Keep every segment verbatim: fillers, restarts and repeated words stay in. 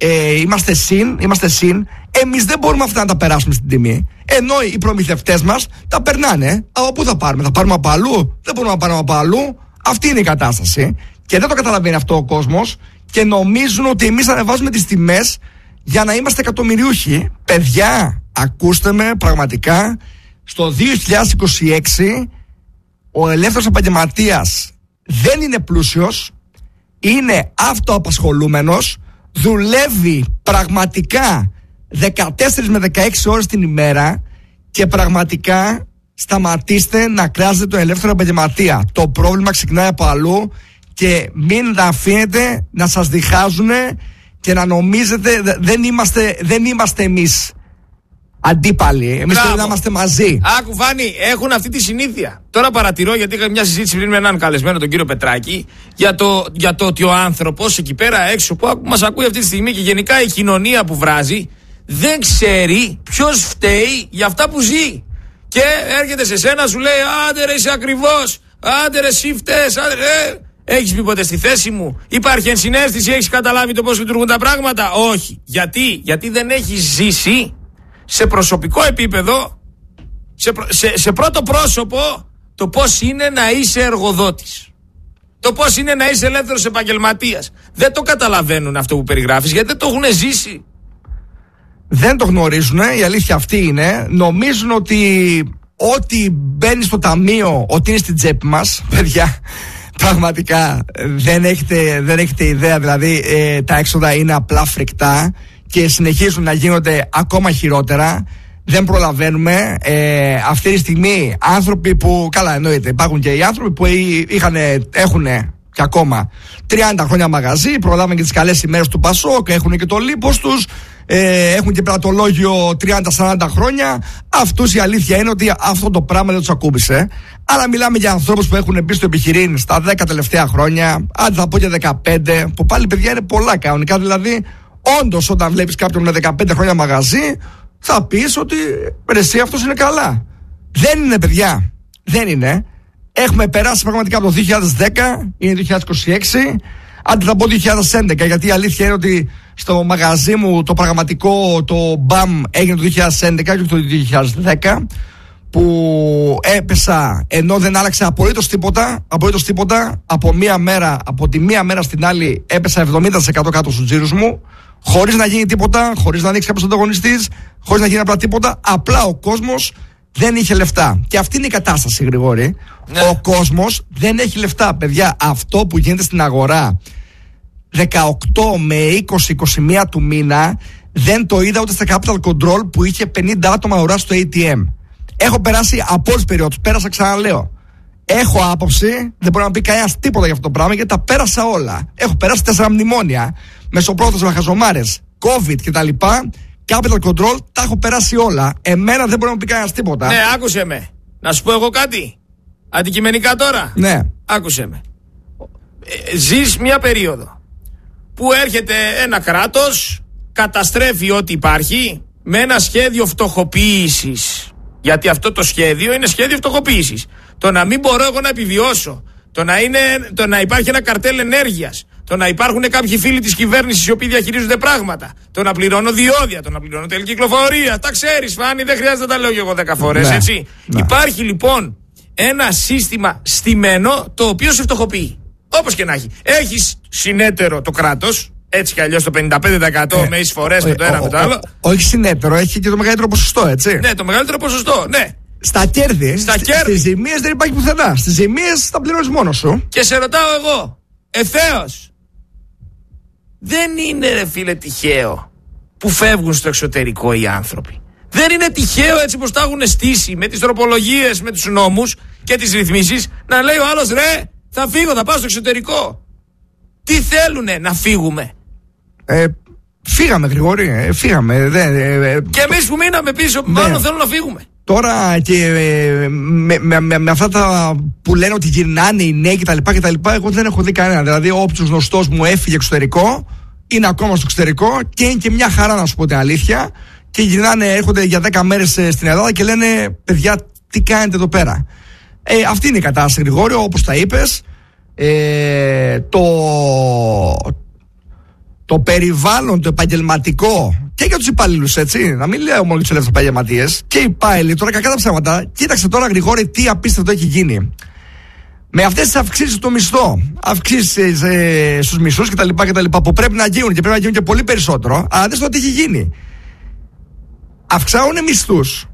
ε, είμαστε συν, είμαστε συν, εμείς δεν μπορούμε αυτά να τα περάσουμε στην τιμή. Ενώ οι προμηθευτές μας τα περνάνε. Από πού θα πάρουμε, θα πάρουμε από αλλού? Δεν μπορούμε να πάρουμε από αλλού. Αυτή είναι η κατάσταση. Και δεν το καταλαβαίνει αυτό ο κόσμος και νομίζουν ότι εμείς ανεβάζουμε τις τιμές για να είμαστε εκατομμυριούχοι. Παιδιά, ακούστε με πραγματικά, στο δύο χιλιάδες είκοσι έξι ο ελεύθερος επαγγελματίας δεν είναι πλούσιος, είναι αυτοαπασχολούμενος, δουλεύει πραγματικά δεκατέσσερις με δεκαέξι ώρες την ημέρα και πραγματικά σταματήστε να κράζετε τον ελεύθερο επαγγελματία. Το πρόβλημα ξεκινάει από αλλού και μην τα αφήνετε να σας διχάζουν και να νομίζετε δεν είμαστε, δεν είμαστε εμείς αντίπαλοι. Εμείς πρέπει να είμαστε μαζί. Άκου Βάνη, έχουν αυτή τη συνήθεια. Τώρα παρατηρώ, γιατί είχα μια συζήτηση πριν με έναν καλεσμένο, τον κύριο Πετράκη, για το, για το ότι ο άνθρωπος εκεί πέρα έξω που μας ακούει αυτή τη στιγμή και γενικά η κοινωνία που βράζει δεν ξέρει ποιος φταίει για αυτά που ζει. Και έρχεται σε σένα, σου λέει άντε ρε είσαι ακριβώς, άντε ρε εσύ φταίς, άντε ρε. Έχεις πει ποτέ στη θέση μου? Υπάρχει ενσυναίσθηση, έχεις καταλάβει το πώς λειτουργούν τα πράγματα? Όχι. Γιατί? Γιατί δεν έχεις ζήσει σε προσωπικό επίπεδο, σε, σε, σε πρώτο πρόσωπο, το πώς είναι να είσαι εργοδότης. Το πώς είναι να είσαι ελεύθερος επαγγελματίας. Δεν το καταλαβαίνουν αυτό που περιγράφεις, γιατί δεν το έχουν ζήσει. Δεν το γνωρίζουν, η αλήθεια αυτή είναι. Νομίζουν ότι ό,τι μπαίνει στο ταμείο, ότι είναι στην τσέπη μας. Παιδιά, πραγματικά δεν έχετε, δεν έχετε ιδέα. Δηλαδή ε, τα έξοδα είναι απλά φρικτά και συνεχίζουν να γίνονται ακόμα χειρότερα. Δεν προλαβαίνουμε. Ε, αυτή τη στιγμή άνθρωποι που, καλά εννοείται, υπάρχουν και οι άνθρωποι που είχαν, έχουν και ακόμα τριάντα χρόνια μαγαζί, προλάβουν και τις καλές ημέρες του Πασόκ, έχουν και το λίπος τους, ε, έχουν και πρατολόγιο τριάντα σαράντα χρόνια. Αυτούς η αλήθεια είναι ότι αυτό το πράγμα δεν τους ακούμπησε. Αλλά μιλάμε για ανθρώπους που έχουν μπει στο επιχειρήν στα δέκα τελευταία χρόνια, αν θα πω και δεκαπέντε, που πάλι παιδιά είναι πολλά κανονικά. Δηλαδή, όντως όταν βλέπεις κάποιον με δεκαπέντε χρόνια μαγαζί, θα πεις ότι εσύ αυτός είναι καλά. Δεν είναι, παιδιά. Δεν είναι. Έχουμε περάσει πραγματικά από το δύο χιλιάδες δέκα, είναι δύο χιλιάδες είκοσι έξι, αντί θα πω δύο χιλιάδες έντεκα, γιατί η αλήθεια είναι ότι στο μαγαζί μου το πραγματικό, το μπαμ, έγινε το δύο χιλιάδες έντεκα και όχι το δύο χιλιάδες δέκα, που έπεσα ενώ δεν άλλαξε απολύτως τίποτα, απολύτως τίποτα, από μία μέρα, από τη μία μέρα στην άλλη έπεσα εβδομήντα τοις εκατό κάτω στους τζίρους μου, χωρίς να γίνει τίποτα, χωρίς να ανοίξει κάποιος ανταγωνιστής, χωρίς να γίνει απλά τίποτα, απλά ο κόσμος δεν είχε λεφτά. Και αυτή είναι η κατάσταση, Γρηγόρη. Ναι. Ο κόσμος δεν έχει λεφτά. Παιδιά, αυτό που γίνεται στην αγορά δεκαοκτώ με είκοσι είκοσι ένα του μήνα δεν το είδα ούτε στα Capital Control που είχε πενήντα άτομα ουρά στο έι τι εμ. Έχω περάσει από όλες τις περιόδους. Πέρασα, ξαναλέω. Έχω άποψη, δεν μπορεί να πει κανένας τίποτα για αυτό το πράγμα, γιατί τα πέρασα όλα. Έχω περάσει τέσσερα μνημόνια, μεσοπρόθεσμα, χαζομάρες, COVID κτλ. Capital Control, τα έχω περάσει όλα. Εμένα δεν μπορεί να πει κανένας τίποτα. Ναι, άκουσε με. Να σου πω εγώ κάτι. Αντικειμενικά τώρα. Ναι. Άκουσε με. Ε, ζεις μια περίοδο που έρχεται ένα κράτος, καταστρέφει ό,τι υπάρχει με ένα σχέδιο φτωχοποίησης. Γιατί αυτό το σχέδιο είναι σχέδιο φτωχοποίησης. Το να μην μπορώ εγώ να επιβιώσω, το να, είναι, το να υπάρχει ένα καρτέλ ενέργειας, το να υπάρχουν κάποιοι φίλοι της κυβέρνησης οι οποίοι διαχειρίζονται πράγματα, το να πληρώνω διόδια, το να πληρώνω τελική κυκλοφορία. Τα ξέρεις, Φάνη, δεν χρειάζεται να τα λέω και εγώ δέκα φορές, ναι, έτσι. Ναι. Υπάρχει λοιπόν ένα σύστημα στημένο το οποίο σε φτωχοποιεί. Όπως και να έχει. Έχεις συνέτερο το κράτος, έτσι κι αλλιώς το πενήντα πέντε τοις εκατό ε, με εισφορές, με το ένα ο, με το άλλο. Όχι συνέτερο, έχει και το μεγαλύτερο ποσοστό, έτσι. Ναι, το μεγαλύτερο ποσοστό, ναι. Στα κέρδη, Στα κέρδη. Στις ζημίες δεν υπάρχει πουθενά. Στις ζημίες τα πληρώνεις μόνος σου. Και σε ρωτάω εγώ, ευθέως, δεν είναι ρε φίλε τυχαίο που φεύγουν στο εξωτερικό οι άνθρωποι? Δεν είναι τυχαίο έτσι πως τα έχουν στήσει με τις τροπολογίες, με τους νόμους και τις ρυθμίσεις, να λέει ο άλλος ρε θα φύγω, θα πάω στο εξωτερικό. Τι θέλουνε, να φύγουμε? Ε, φύγαμε, Γρηγόρη, ε, φύγαμε. Δεν, ε, ε, και εμείς που μείναμε πίσω, ναι, μάλλον θέλουν να φύγουμε. Τώρα και ε, με, με, με, με αυτά τα που λένε ότι γυρνάνε οι νέοι κτλ, κτλ, εγώ δεν έχω δει κανένα. Δηλαδή, όποιος γνωστός μου έφυγε εξωτερικό, είναι ακόμα στο εξωτερικό και είναι και μια χαρά, να σου πω την αλήθεια. Και γυρνάνε, έρχονται για δέκα μέρες στην Ελλάδα και λένε, παιδιά, τι κάνετε εδώ πέρα? Ε, αυτή είναι η κατάσταση, Γρηγόριο, όπως τα είπες. Ε, το, το περιβάλλον, το επαγγελματικό και για τους υπαλλήλους, έτσι. Να μην λέω μόνο τους ελεύθερους επαγγελματίες και οι υπάλληλοι. Τώρα, κακά τα ψέματα, κοίταξε τώρα, Γρηγόρη, τι απίστευτο έχει γίνει. Με αυτές τις αυξήσεις του μισθό, αυξήσεις ε, στους μισθούς κτλ, κτλ. Που πρέπει να γίνουν και πρέπει να γίνουν και πολύ περισσότερο, αλλά δεν στο τι έχει γίνει. Αυξάνουν μισθούς,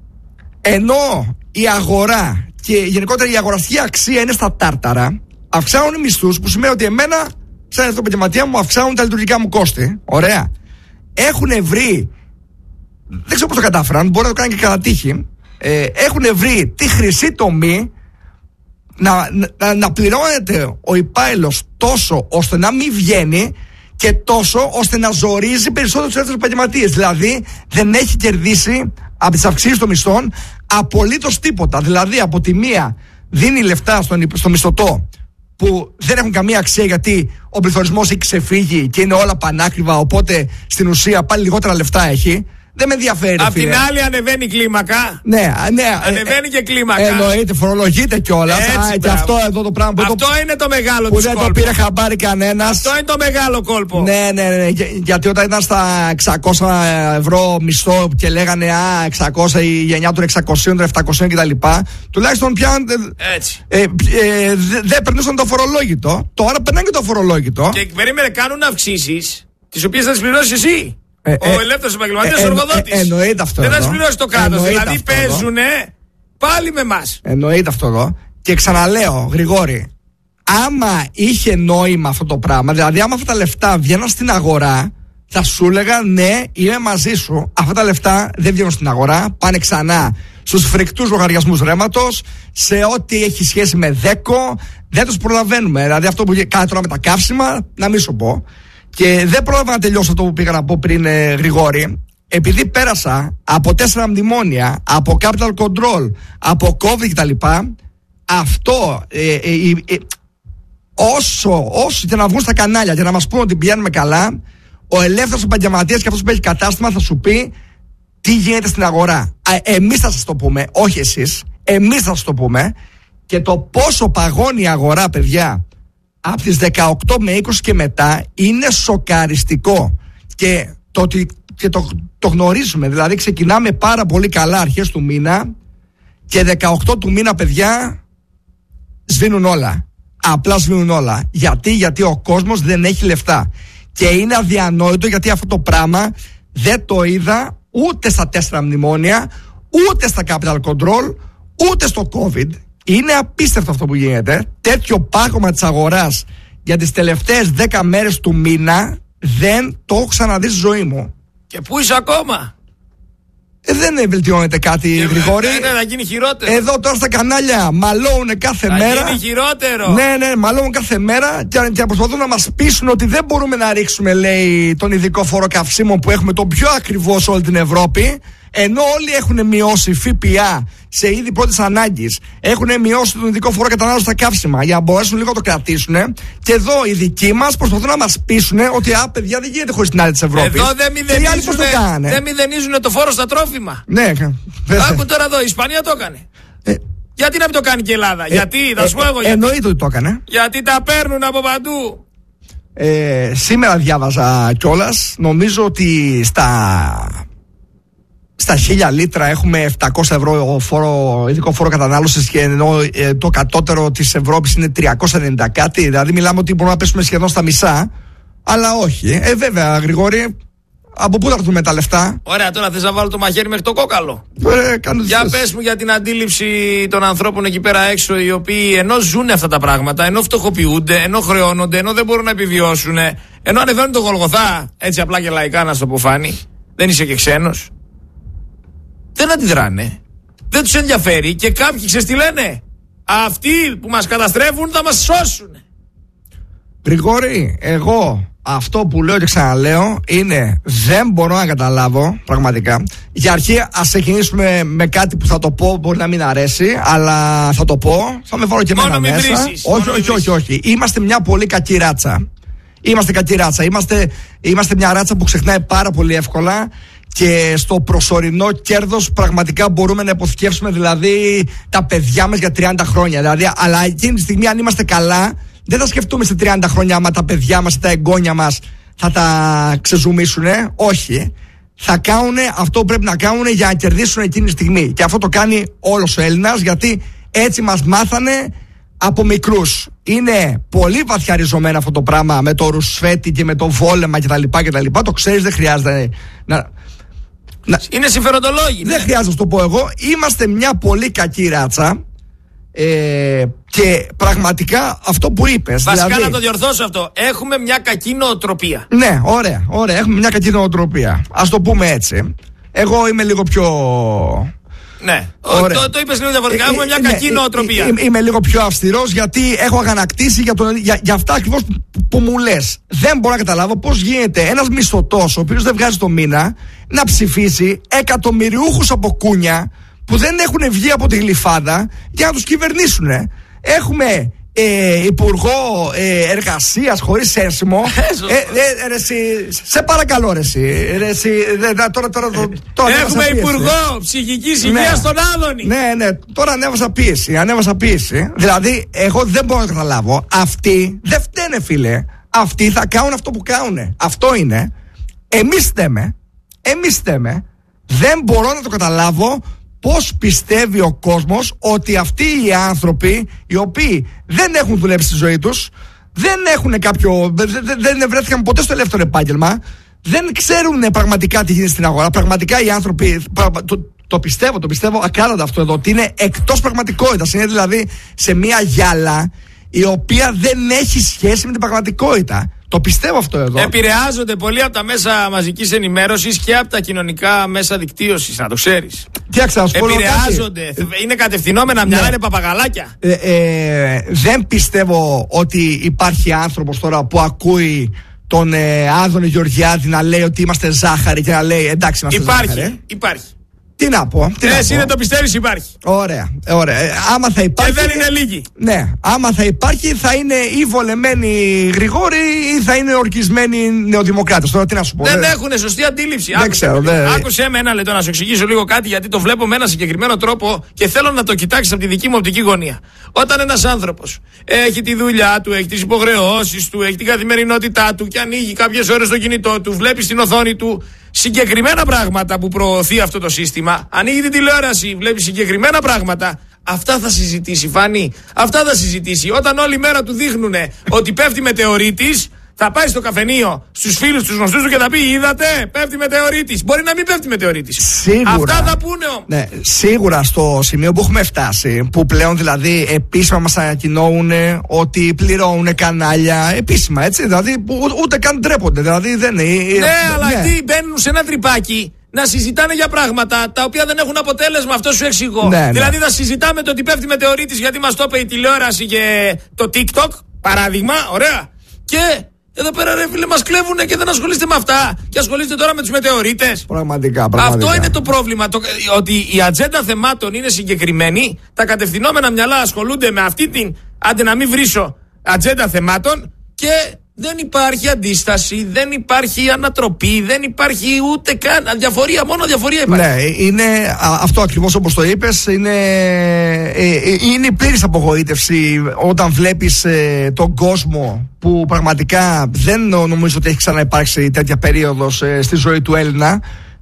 ενώ η αγορά και γενικότερα η αγοραστική αξία είναι στα τάρταρα. Αυξάνουν μισθούς, που σημαίνει ότι εμένα, σαν αυτό επαγγελματία μου, αυξάνουν τα λειτουργικά μου κόστη. Ωραία. Έχουν βρει, δεν ξέρω πώς το κατάφεραν, μπορεί να το κάνει και κατά τύχη, ε, έχουν βρει τη χρυσή τομή να, να, να πληρώνεται ο υπάλληλος τόσο ώστε να μην βγαίνει και τόσο ώστε να ζορίζει περισσότερο τους ελεύθερους επαγγελματίες. Δηλαδή δεν έχει κερδίσει από τις αυξήσεις των μισθών απολύτως τίποτα. Δηλαδή από τη μία δίνει λεφτά στον, στο μισθωτό που δεν έχουν καμία αξία, γιατί ο πληθωρισμός έχει ξεφύγει και είναι όλα πανάκριβα, οπότε στην ουσία πάλι λιγότερα λεφτά έχει. Δεν με ενδιαφέρει. Απ' την άλλη ανεβαίνει η κλίμακα. Ναι, ναι. Ανεβαίνει και κλίμακα. Εννοείται, φορολογείται κιόλας. Και αυτό εδώ το πράγμα που, αυτό το, είναι το μεγάλο που της δεν κόλπο. Το πήρε χαμπάρι κανένας. Αυτό είναι το μεγάλο κόλπο. Ναι, ναι, ναι. Για, γιατί όταν ήταν στα εξακόσια ευρώ μισθό και λέγανε α, εξακόσια, η γενιά των εξακοσίων, των επτακοσίων κτλ. Τουλάχιστον πια. Έτσι. Ε, ε, δεν δε περνούσαν το φορολόγητο. Τώρα περνάνε και το φορολόγητο. Και περίμενε, κάνουν αυξήσεις, τις οποίες θα τις πληρώσεις εσύ. Ε, ο ε, ελεύθερος επαγγελματίας, ε, ο εργοδότης. Ε, εννοείται αυτό. Δεν θα τις πληρώσει το κράτος. Δηλαδή παίζουνε πάλι με εμάς. Εννοείται αυτό εδώ. Και ξαναλέω, Γρηγόρη, άμα είχε νόημα αυτό το πράγμα, δηλαδή άμα αυτά τα λεφτά βγαίναν στην αγορά, θα σου έλεγα ναι, είμαι μαζί σου. Αυτά τα λεφτά δεν βγαίνουν στην αγορά, πάνε ξανά στους φρικτούς λογαριασμούς ρέματος, σε ό,τι έχει σχέση με δέκο, δεν τους προλαβαίνουμε. Δηλαδή αυτό που κάνει τώρα με τα καύσιμα, να μην σου πω. Και δεν πρόλαβα να τελειώσω αυτό που πήγα να πω πριν, ε, Γρηγόρη. Επειδή πέρασα από τέσσερα μνημόνια, από capital control, από COVID κτλ. Αυτό ε, ε, ε, ε, όσο, όσο και να βγουν στα κανάλια και να μας πούν ότι πηγαίνουμε καλά, ο ελεύθερος επαγγελματίας και αυτός που έχει κατάστημα θα σου πει τι γίνεται στην αγορά. Ε, εμείς θα σας το πούμε, όχι εσείς. Εμείς θα σας το πούμε. Και το πόσο παγώνει η αγορά, παιδιά, από τις δεκαοκτώ με είκοσι και μετά είναι σοκαριστικό. Και το ότι και το, το γνωρίζουμε, δηλαδή ξεκινάμε πάρα πολύ καλά αρχές του μήνα και δεκαοκτώ του μήνα, παιδιά, σβήνουν όλα. Απλά σβήνουν όλα. Γιατί, γιατί ο κόσμος δεν έχει λεφτά. Και είναι αδιανόητο, γιατί αυτό το πράγμα δεν το είδα ούτε στα τέσσερα μνημόνια, ούτε στα capital control, ούτε στο COVID. Είναι απίστευτο αυτό που γίνεται. Τέτοιο πάγωμα της αγοράς για τις τελευταίες δέκα μέρες του μήνα δεν το έχω ξαναδεί στη ζωή μου. Και πού είσαι ακόμα? Ε, δεν βελτιώνεται κάτι, και Γρηγόρη. Ναι, θα γίνει χειρότερο. Εδώ τώρα στα κανάλια μαλώουν κάθε θα μέρα. Θα γίνει χειρότερο. Ναι, ναι, μαλώουν κάθε μέρα και, και προσπαθούν να μας πείσουν ότι δεν μπορούμε να ρίξουμε, λέει, τον ειδικό φόρο καυσίμων που έχουμε τον πιο ακριβό σε όλη την Ευρώπη. Ενώ όλοι έχουν μειώσει ΦΠΑ σε είδη πρώτης ανάγκης, έχουν μειώσει τον ειδικό φόρο κατανάλωσης στα καύσιμα για να μπορέσουν λίγο να το κρατήσουν. Και εδώ οι δικοί μας προσπαθούν να μας πείσουν ότι α, παιδιά, δεν γίνεται χωρίς την άλλη της Ευρώπης. Εδώ δεν μηδενίζουν, δεν μηδενίζουν το φόρο στα τρόφιμα. Ναι, άκου τώρα εδώ, η Ισπανία το έκανε. Ε, γιατί να μην το κάνει και η Ελλάδα? Ε, γιατί, θα ε, σου πω εγώ. Ε, εννοείται ότι το έκανε. Γιατί τα παίρνουν από παντού. Ε, σήμερα διάβαζα κιόλας, νομίζω ότι στα. Στα χίλια λίτρα έχουμε επτακόσια ευρώ φόρο, ειδικό φόρο κατανάλωσης, και ενώ ε, το κατώτερο της Ευρώπης είναι τριακόσια ενενήντα κάτι. Δηλαδή μιλάμε ότι μπορούμε να πέσουμε σχεδόν στα μισά. Αλλά όχι. Ε, βέβαια, Γρηγόρη, από πού θα έρθουν τα λεφτά? Ωραία, τώρα θες να βάλω το μαχαίρι μέχρι το κόκαλο? Ε, για θες. Πες μου για την αντίληψη των ανθρώπων εκεί πέρα έξω, οι οποίοι ενώ ζουν αυτά τα πράγματα, ενώ φτωχοποιούνται, ενώ χρεώνονται, ενώ δεν μπορούν να επιβιώσουν, ενώ ανεβαίνουν το Γολγοθά, έτσι απλά και λαϊκά να στο αποφάνει, δεν είσαι και ξένος. Δεν αντιδράνε. Δεν τους ενδιαφέρει και κάποιοι, ξέρεις τι λένε? Αυτοί που μας καταστρέφουν θα μας σώσουν. Γρηγόρη, εγώ αυτό που λέω και ξαναλέω είναι δεν μπορώ να καταλάβω πραγματικά. Για αρχή ας ξεκινήσουμε με κάτι που θα το πω, μπορεί να μην αρέσει, αλλά θα το πω, θα με βάλω και εμένα μέσα. Βρίσεις, όχι, όχι, όχι, όχι. Είμαστε μια πολύ κακή ράτσα. Είμαστε κακή ράτσα. Είμαστε, είμαστε μια ράτσα που ξεχνάει πάρα πολύ εύκολα. Και στο προσωρινό κέρδος πραγματικά μπορούμε να υποθηκεύσουμε, δηλαδή, τα παιδιά μας για τριάντα χρόνια. Δηλαδή, αλλά εκείνη τη στιγμή, αν είμαστε καλά, δεν θα σκεφτούμε σε τριάντα χρόνια άμα τα παιδιά μας ή τα εγγόνια μας θα τα ξεζουμίσουνε. Όχι. Θα κάνουν αυτό που πρέπει να κάνουν για να κερδίσουν εκείνη τη στιγμή. Και αυτό το κάνει όλος ο Έλληνας, γιατί έτσι μας μάθανε από μικρούς. Είναι πολύ βαθιά ριζωμένο αυτό το πράγμα με το ρουσφέτη και με το βόλεμα κτλ. κτλ. Το ξέρεις, δεν χρειάζεται να. να... Είναι συμφεροντολόγοι. Δεν ναι. χρειάζεται να το πω εγώ. Είμαστε μια πολύ κακή ράτσα. Ε, και πραγματικά αυτό που είπες. Βασικά δηλαδή, να το διορθώσω αυτό. Έχουμε μια κακή νοοτροπία. Ναι, ωραία, ωραία. Έχουμε μια κακή νοοτροπία. Ας το πούμε έτσι. Εγώ είμαι λίγο πιο. Ναι, το, το είπες λίγο διαφορετικά. Έχουμε μια ναι, κακή νοοτροπία. Είμαι, είμαι λίγο πιο αυστηρός, γιατί έχω αγανακτήσει για, τον, για, για αυτά ακριβώς που, που μου λες. Δεν μπορώ να καταλάβω πώς γίνεται ένας μισθωτός, ο οποίος δεν βγάζει το μήνα, να ψηφίσει εκατομμυριούχους από κούνια που δεν έχουν βγει από τη γλυφάδα για να τους κυβερνήσουν. Έχουμε ε, υπουργό ε, εργασίας χωρίς ένσημο. ε, ε, ε, ρε, σε, σε παρακαλώ, ρε, ρε, εσύ, τώρα, τώρα, τώρα, τώρα έχουμε υπουργό ψυχικής υγείας ναι. στον Άδωνη. Ναι, ναι, τώρα ανέβασα πίεση. Ανέβασα πίεση. Δηλαδή, εγώ δεν μπορώ να καταλάβω. Αυτοί δεν φταίνε, φίλε. Αυτοί θα κάνουν αυτό που κάνουν. Αυτό είναι. Εμείς φταίμε. Εμείς φταίμε. Δεν μπορώ να το καταλάβω. Πώς πιστεύει ο κόσμος ότι αυτοί οι άνθρωποι, οι οποίοι δεν έχουν δουλέψει στη ζωή τους, δεν έχουν κάποιο, δεν, δεν βρέθηκαν ποτέ στο ελεύθερο επάγγελμα, δεν ξέρουν πραγματικά τι γίνεται στην αγορά, πραγματικά οι άνθρωποι, το, το πιστεύω, το πιστεύω ακράδαντα αυτό εδώ, ότι είναι εκτός πραγματικότητας, είναι δηλαδή σε μια γυάλα η οποία δεν έχει σχέση με την πραγματικότητα. Το πιστεύω αυτό εδώ. Επηρεάζονται πολύ από τα μέσα μαζικής ενημέρωσης και από τα κοινωνικά μέσα δικτύωσης, να το ξέρεις. Επηρεάζονται. Είναι κατευθυνόμενα μυαλά, ναι. Είναι παπαγαλάκια. Ε, ε, δεν πιστεύω ότι υπάρχει άνθρωπος τώρα που ακούει τον ε, Άδωνη Γεωργιάδη να λέει ότι είμαστε ζάχαρη και να λέει εντάξει είμαστε υπάρχει, ζάχαρη. Υπάρχει. Τι να πω. Τι Εσύ να δεν πω. το πιστεύεις, υπάρχει. Ωραία, ωραία. Ε, άμα θα υπάρχει. Και δεν είναι λίγοι. Ναι, άμα θα υπάρχει, θα είναι ή βολεμένοι Γρηγόρη ή θα είναι ορκισμένοι νεοδημοκράτες. Τώρα τι να σου πω. Δεν δε... έχουν σωστή αντίληψη. Δεν Άκουσε, ξέρω. Δε... Άκουσε με ένα λεπτό να σου εξηγήσω λίγο κάτι, γιατί το βλέπω με ένα συγκεκριμένο τρόπο και θέλω να το κοιτάξεις από τη δική μου οπτική γωνία. Όταν ένας άνθρωπος έχει τη δουλειά του, έχει τις υποχρεώσεις του, έχει την καθημερινότητά του και ανοίγει κάποιες ώρες το κινητό του, βλέπει στην οθόνη του συγκεκριμένα πράγματα που προωθεί αυτό το σύστημα, ανοίγει την τηλεόραση, βλέπει συγκεκριμένα πράγματα, αυτά θα συζητήσει, Φάνη. Αυτά θα συζητήσει. Όταν όλη μέρα του δείχνουν ότι πέφτει μετεωρίτης, θα πάει στο καφενείο στους φίλους, στους γνωστούς του και θα πει: είδατε, πέφτει μετεωρίτης. Μπορεί να μην πέφτει μετεωρίτης. Σίγουρα. Αυτά θα πούνε όμως. Ναι, σίγουρα στο σημείο που έχουμε φτάσει, που πλέον δηλαδή επίσημα μας ανακοινώνουν ότι πληρώνουν κανάλια επίσημα, έτσι. Δηλαδή που ούτε καν τρέπονται. Δηλαδή δεν είναι. Ναι, αλλά αυτοί μπαίνουν σε ένα τρυπάκι να συζητάνε για πράγματα τα οποία δεν έχουν αποτέλεσμα. Αυτό σου εξηγώ. Ναι, δηλαδή ναι. θα συζητάμε το ότι πέφτει μετεωρίτης γιατί μας το είπε η τηλεόραση και το TikTok, παράδειγμα, ωραία. Και εδώ πέρα, ρε φίλε, μας κλέβουνε και δεν ασχολείστε με αυτά. Και ασχολείστε τώρα με τους μετεωρίτες. Πραγματικά, πραγματικά. Αυτό είναι το πρόβλημα. Το, ότι η ατζέντα θεμάτων είναι συγκεκριμένη. Τα κατευθυνόμενα μυαλά ασχολούνται με αυτή την, άντε να μην βρίσω, ατζέντα θεμάτων. Και δεν υπάρχει αντίσταση, δεν υπάρχει ανατροπή, δεν υπάρχει ούτε καν αδιαφορία. Μόνο αδιαφορία υπάρχει. Ναι, είναι α, αυτό ακριβώς όπως το είπες. Είναι, ε, ε, είναι πλήρης απογοήτευση όταν βλέπεις ε, τον κόσμο που πραγματικά δεν νομίζω ότι έχει ξαναυπάρξει τέτοια περίοδος ε, στη ζωή του Έλληνα.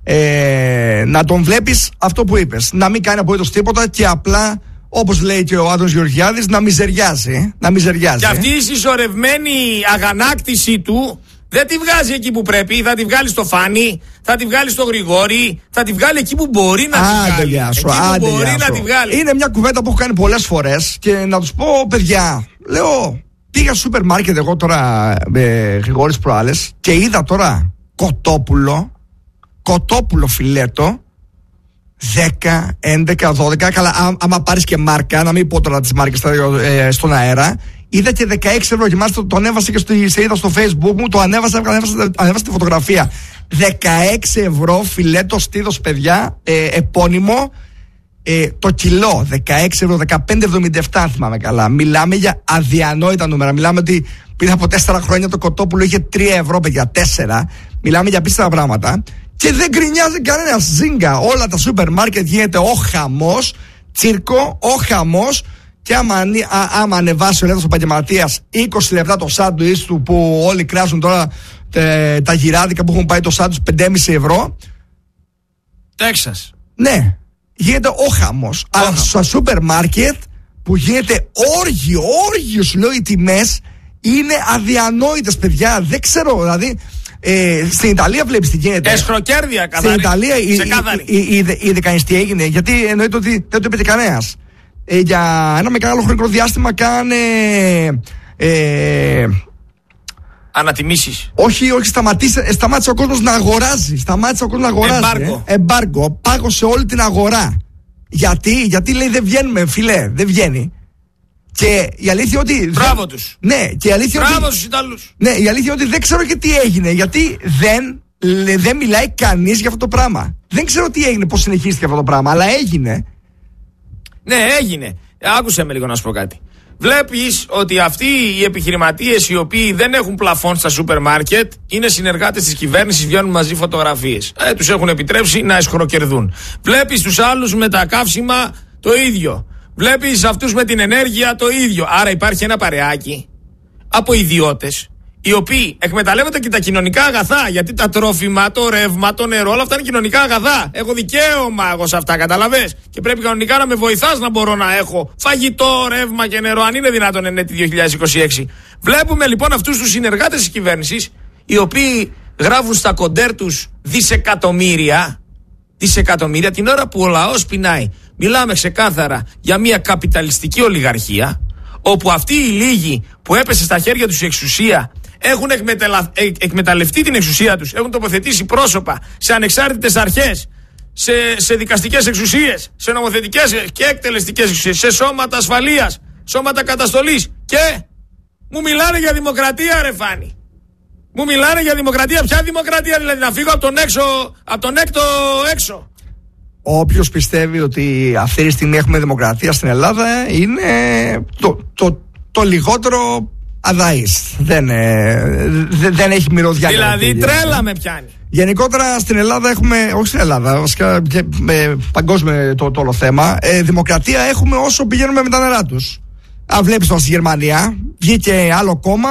Ε, να τον βλέπεις αυτό που είπες, να μην κάνει απολύτως τίποτα και απλά, όπως λέει και ο Άδωνης Γεωργιάδης, να μιζεριάζει, να μιζεριάζει. Και αυτή η συσσωρευμένη αγανάκτηση του δεν τη βγάζει εκεί που πρέπει. Θα τη βγάλει στο Φάνη, θα τη βγάλει στο Γρηγόρη, θα τη βγάλει εκεί που μπορεί να τη βγάλει. Γεια σου, εκεί άντε, που μπορεί γεια να σου. τη βγάλει. Είναι μια κουβέντα που έχω κάνει πολλές φορές και να τους πω, παιδιά, λέω, πήγα στο σούπερ μάρκετ εγώ τώρα με Γρηγόρης προάλλες και είδα τώρα κοτόπουλο, κοτόπουλο φιλέτο, δέκα, έντεκα, δώδεκα. Καλά, α, άμα πάρεις και μάρκα, να μην πω τώρα τις μάρκες ε, στον αέρα, είδα και δεκαέξι ευρώ και μάλιστα το, το ανέβασα και στο, σε είδα στο Facebook μου, το ανέβασα, ανέβασα, ανέβασα τη φωτογραφία. δεκαέξι ευρώ φιλέτο στίδος, παιδιά, ε, επώνυμο, ε, το κιλό, δεκαέξι ευρώ, δεκαπέντε εβδομήντα επτά αν θυμάμαι καλά. Μιλάμε για αδιανόητα νούμερα. Μιλάμε ότι πριν από τέσσερα χρόνια το κοτόπουλο είχε τρία ευρώ, παιδιά, τέσσερα. Μιλάμε για απίστευτα πράγματα. Και δεν γκρινιάζει κανένα, ζίγκα. Όλα τα σούπερ μάρκετ γίνεται ο χαμός, τσίρκο, ο χαμός. και άμα, α, άμα ανεβάσει ο ελεύθερος επαγγελματίας είκοσι λεπτά το σάντουιτς του που όλοι κράζουν τώρα τε, τα γυράδικα που έχουν πάει το σάντουιτς πέντε κόμμα πέντε ευρώ. Τέξας. Ναι, γίνεται ο χαμός. Αλλά στα σούπερ μάρκετ που γίνεται όργιο, όργιο σου λέω, οι τιμές είναι αδιανόητες, παιδιά. Δεν ξέρω, δηλαδή. Ε, στην Ιταλία βλέπεις τι γίνεται. Εσχροκέρδια, καθαρή. Στην Ιταλία είδε κανείς τι έγινε. Γιατί εννοείται ότι δεν το είπε κανένας. Ε, για ένα μεγάλο χρονικό διάστημα κάνε. Ε, Ανατιμήσεις. όχι, όχι, σταματήσε, σταμάτησε ο κόσμος να αγοράζει. Σταμάτησε ο κόσμος να αγοράζει. Εμπάργκο. Ε. Εμπάργκο. Πάγωσε όλη την αγορά. Γιατί, γιατί λέει δεν βγαίνουμε, φιλέ, δεν βγαίνει. Και η αλήθεια ότι. Μπράβο τους. Ναι, και η αλήθεια Μπράβο ότι. στους Ιταλούς. Ναι, η αλήθεια ότι δεν ξέρω και τι έγινε. Γιατί δεν, δεν μιλάει κανείς για αυτό το πράγμα. Δεν ξέρω τι έγινε, πώς συνεχίστηκε αυτό το πράγμα, αλλά έγινε. Ναι, έγινε. Άκουσε με λίγο να σου πω κάτι. Βλέπεις ότι αυτοί οι επιχειρηματίες οι οποίοι δεν έχουν πλαφόν στα σούπερ μάρκετ είναι συνεργάτες της κυβέρνησης, βγαίνουν μαζί φωτογραφίες. Ε, τους έχουν επιτρέψει να εσχροκερδούν. Βλέπεις τους άλλους με τα καύσιμα το ίδιο. Βλέπεις αυτούς με την ενέργεια το ίδιο. Άρα υπάρχει ένα παρεάκι από ιδιώτες οι οποίοι εκμεταλλεύονται και τα κοινωνικά αγαθά. Γιατί τα τρόφιμα, το ρεύμα, το νερό, όλα αυτά είναι κοινωνικά αγαθά. Έχω δικαίωμα εγώ σε αυτά, καταλαβες. Και πρέπει κανονικά να με βοηθάς να μπορώ να έχω φαγητό, ρεύμα και νερό, αν είναι δυνατόν εν έτη δύο χιλιάδες είκοσι έξι. Βλέπουμε λοιπόν αυτούς τους συνεργάτες της κυβέρνησης, οι οποίοι γράφουν στα κοντέρ τους δισεκατομμύρια, δισεκατομμύρια την ώρα που ο λαός πεινάει. Μιλάμε ξεκάθαρα για μια καπιταλιστική ολιγαρχία, όπου αυτοί οι λίγοι που έπεσε στα χέρια τους η εξουσία έχουν εκμεταλλα... ε, εκμεταλλευτεί την εξουσία τους, έχουν τοποθετήσει πρόσωπα σε ανεξάρτητες αρχές, σε, σε δικαστικές εξουσίες, σε νομοθετικές και εκτελεστικές εξουσίες, σε σώματα ασφαλείας, σώματα καταστολής. Και μου μιλάνε για δημοκρατία, ρε Φάνη. Μου μιλάνε για δημοκρατία. Ποια δημοκρατία, δηλαδή να φύγω από τον, έξω, από τον έκτο έξω. Όποιος πιστεύει ότι αυτή τη στιγμή έχουμε δημοκρατία στην Ελλάδα είναι το, το, το λιγότερο αδαής. Δεν, δε, δεν έχει μυρωδιά. Δηλαδή τρέλα με πιάνει. Γενικότερα στην Ελλάδα έχουμε, όχι στην Ελλάδα, βασικά και με παγκόσμιο το, το όλο θέμα, ε, δημοκρατία έχουμε όσο πηγαίνουμε με τα νερά τους. Αν βλέπεις τώρα στη Γερμανία, βγήκε άλλο κόμμα,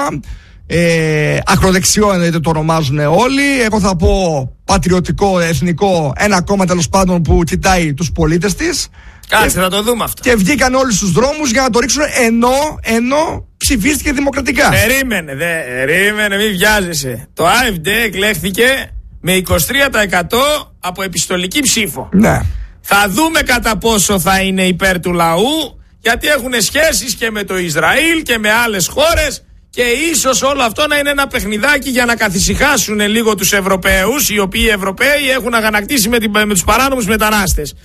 ε, ακροδεξιό εννοείται το ονομάζουν όλοι. Εγώ θα πω πατριωτικό, εθνικό, ένα κόμμα τέλος πάντων που κοιτάει τους πολίτες της. Κάτσε, θα το δούμε αυτό. Και βγήκαν όλοι στους δρόμους για να το ρίξουν ενώ, ενώ ψηφίστηκε δημοκρατικά. Περίμενε, δε, περίμενε, μην βιάζεσαι. Το AfD εκλέχθηκε με είκοσι τρία τοις εκατό από επιστολική ψήφο. Ναι. Θα δούμε κατά πόσο θα είναι υπέρ του λαού, γιατί έχουν σχέσεις και με το Ισραήλ και με άλλες χώρες. Και ίσως όλο αυτό να είναι ένα παιχνιδάκι για να καθησυχάσουν λίγο τους Ευρωπαίους, οι οποίοι οι Ευρωπαίοι έχουν αγανακτήσει με, την, με τους παράνομους μετανάστες.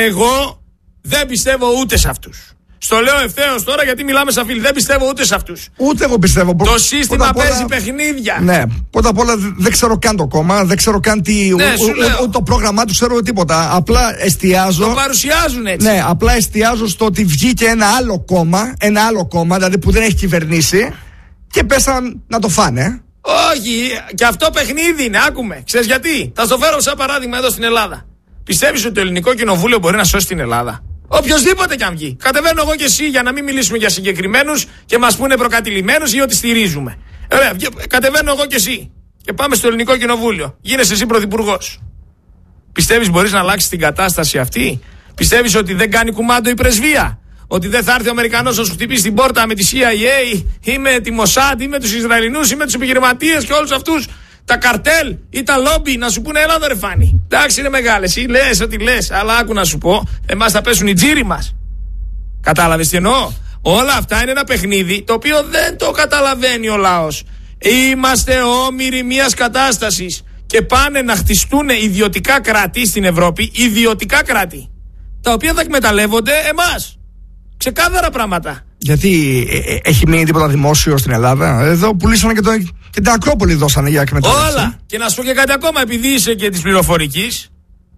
Εγώ δεν πιστεύω ούτε σε αυτούς. Στο λέω ευθέως τώρα γιατί μιλάμε σαν φίλοι. Δεν πιστεύω ούτε σε αυτούς. Ούτε εγώ πιστεύω. Το σύστημα όλα, παίζει παιχνίδια. Ναι, πρώτα απ' όλα δεν ξέρω καν το κόμμα, δεν ξέρω καν τι, ναι, ο, ο, ο, το πρόγραμμά του, ξέρω τίποτα. Απλά εστιάζω. Το παρουσιάζουν έτσι. Ναι, απλά εστιάζω στο ότι βγήκε ένα άλλο κόμμα, ένα άλλο κόμμα, δηλαδή που δεν έχει κυβερνήσει. Και πέσαν να το φάνε. Όχι, και αυτό παιχνίδι είναι, άκουμε. Ξέρεις γιατί? Θα στο φέρω σαν παράδειγμα εδώ στην Ελλάδα. Πιστεύεις ότι το ελληνικό κοινοβούλιο μπορεί να σώσει την Ελλάδα? Οποιοςδήποτε κι αν βγει. Κατεβαίνω εγώ και εσύ για να μην μιλήσουμε για συγκεκριμένους και μας πούνε προκατηλημένους ή ότι στηρίζουμε. Ωραία, κατεβαίνω εγώ και εσύ και πάμε στο ελληνικό κοινοβούλιο. Γίνεσαι εσύ πρωθυπουργός. Πιστεύεις μπορείς να αλλάξεις την κατάσταση αυτή? Πιστεύεις ότι δεν κάνει κουμάντο η πρεσβεία? Ότι δεν θα έρθει ο Αμερικανός να σου χτυπήσει την πόρτα με τη σι άι έι ή με τη Μοσάντ ή με τους Ισραηλινούς ή με τους επιχειρηματίες και όλους αυτούς, τα καρτέλ ή τα λόμπι, να σου πούνε έλα εδώ ρε Φάνη. Εντάξει, είναι μεγάλες ή λες ό,τι λες, αλλά άκου να σου πω, εμάς θα πέσουν οι τζίροι μας. Κατάλαβες τι εννοώ? Όλα αυτά είναι ένα παιχνίδι το οποίο δεν το καταλαβαίνει ο λαός. Είμαστε όμοιροι μιας κατάστασης και πάνε να χτιστούν ιδιωτικά κράτη στην Ευρώπη, ιδιωτικά κράτη, τα οποία θα εκμεταλλεύονται εμάς. Ξεκάθαρα πράγματα. Γιατί ε, ε, έχει μείνει τίποτα δημόσιο στην Ελλάδα? Εδώ πουλήσανε και, το, και την Ακρόπολη δώσανε για εκμετάλλευση. Όλα. Και να σου πω και κάτι ακόμα, επειδή είσαι και της πληροφορικής,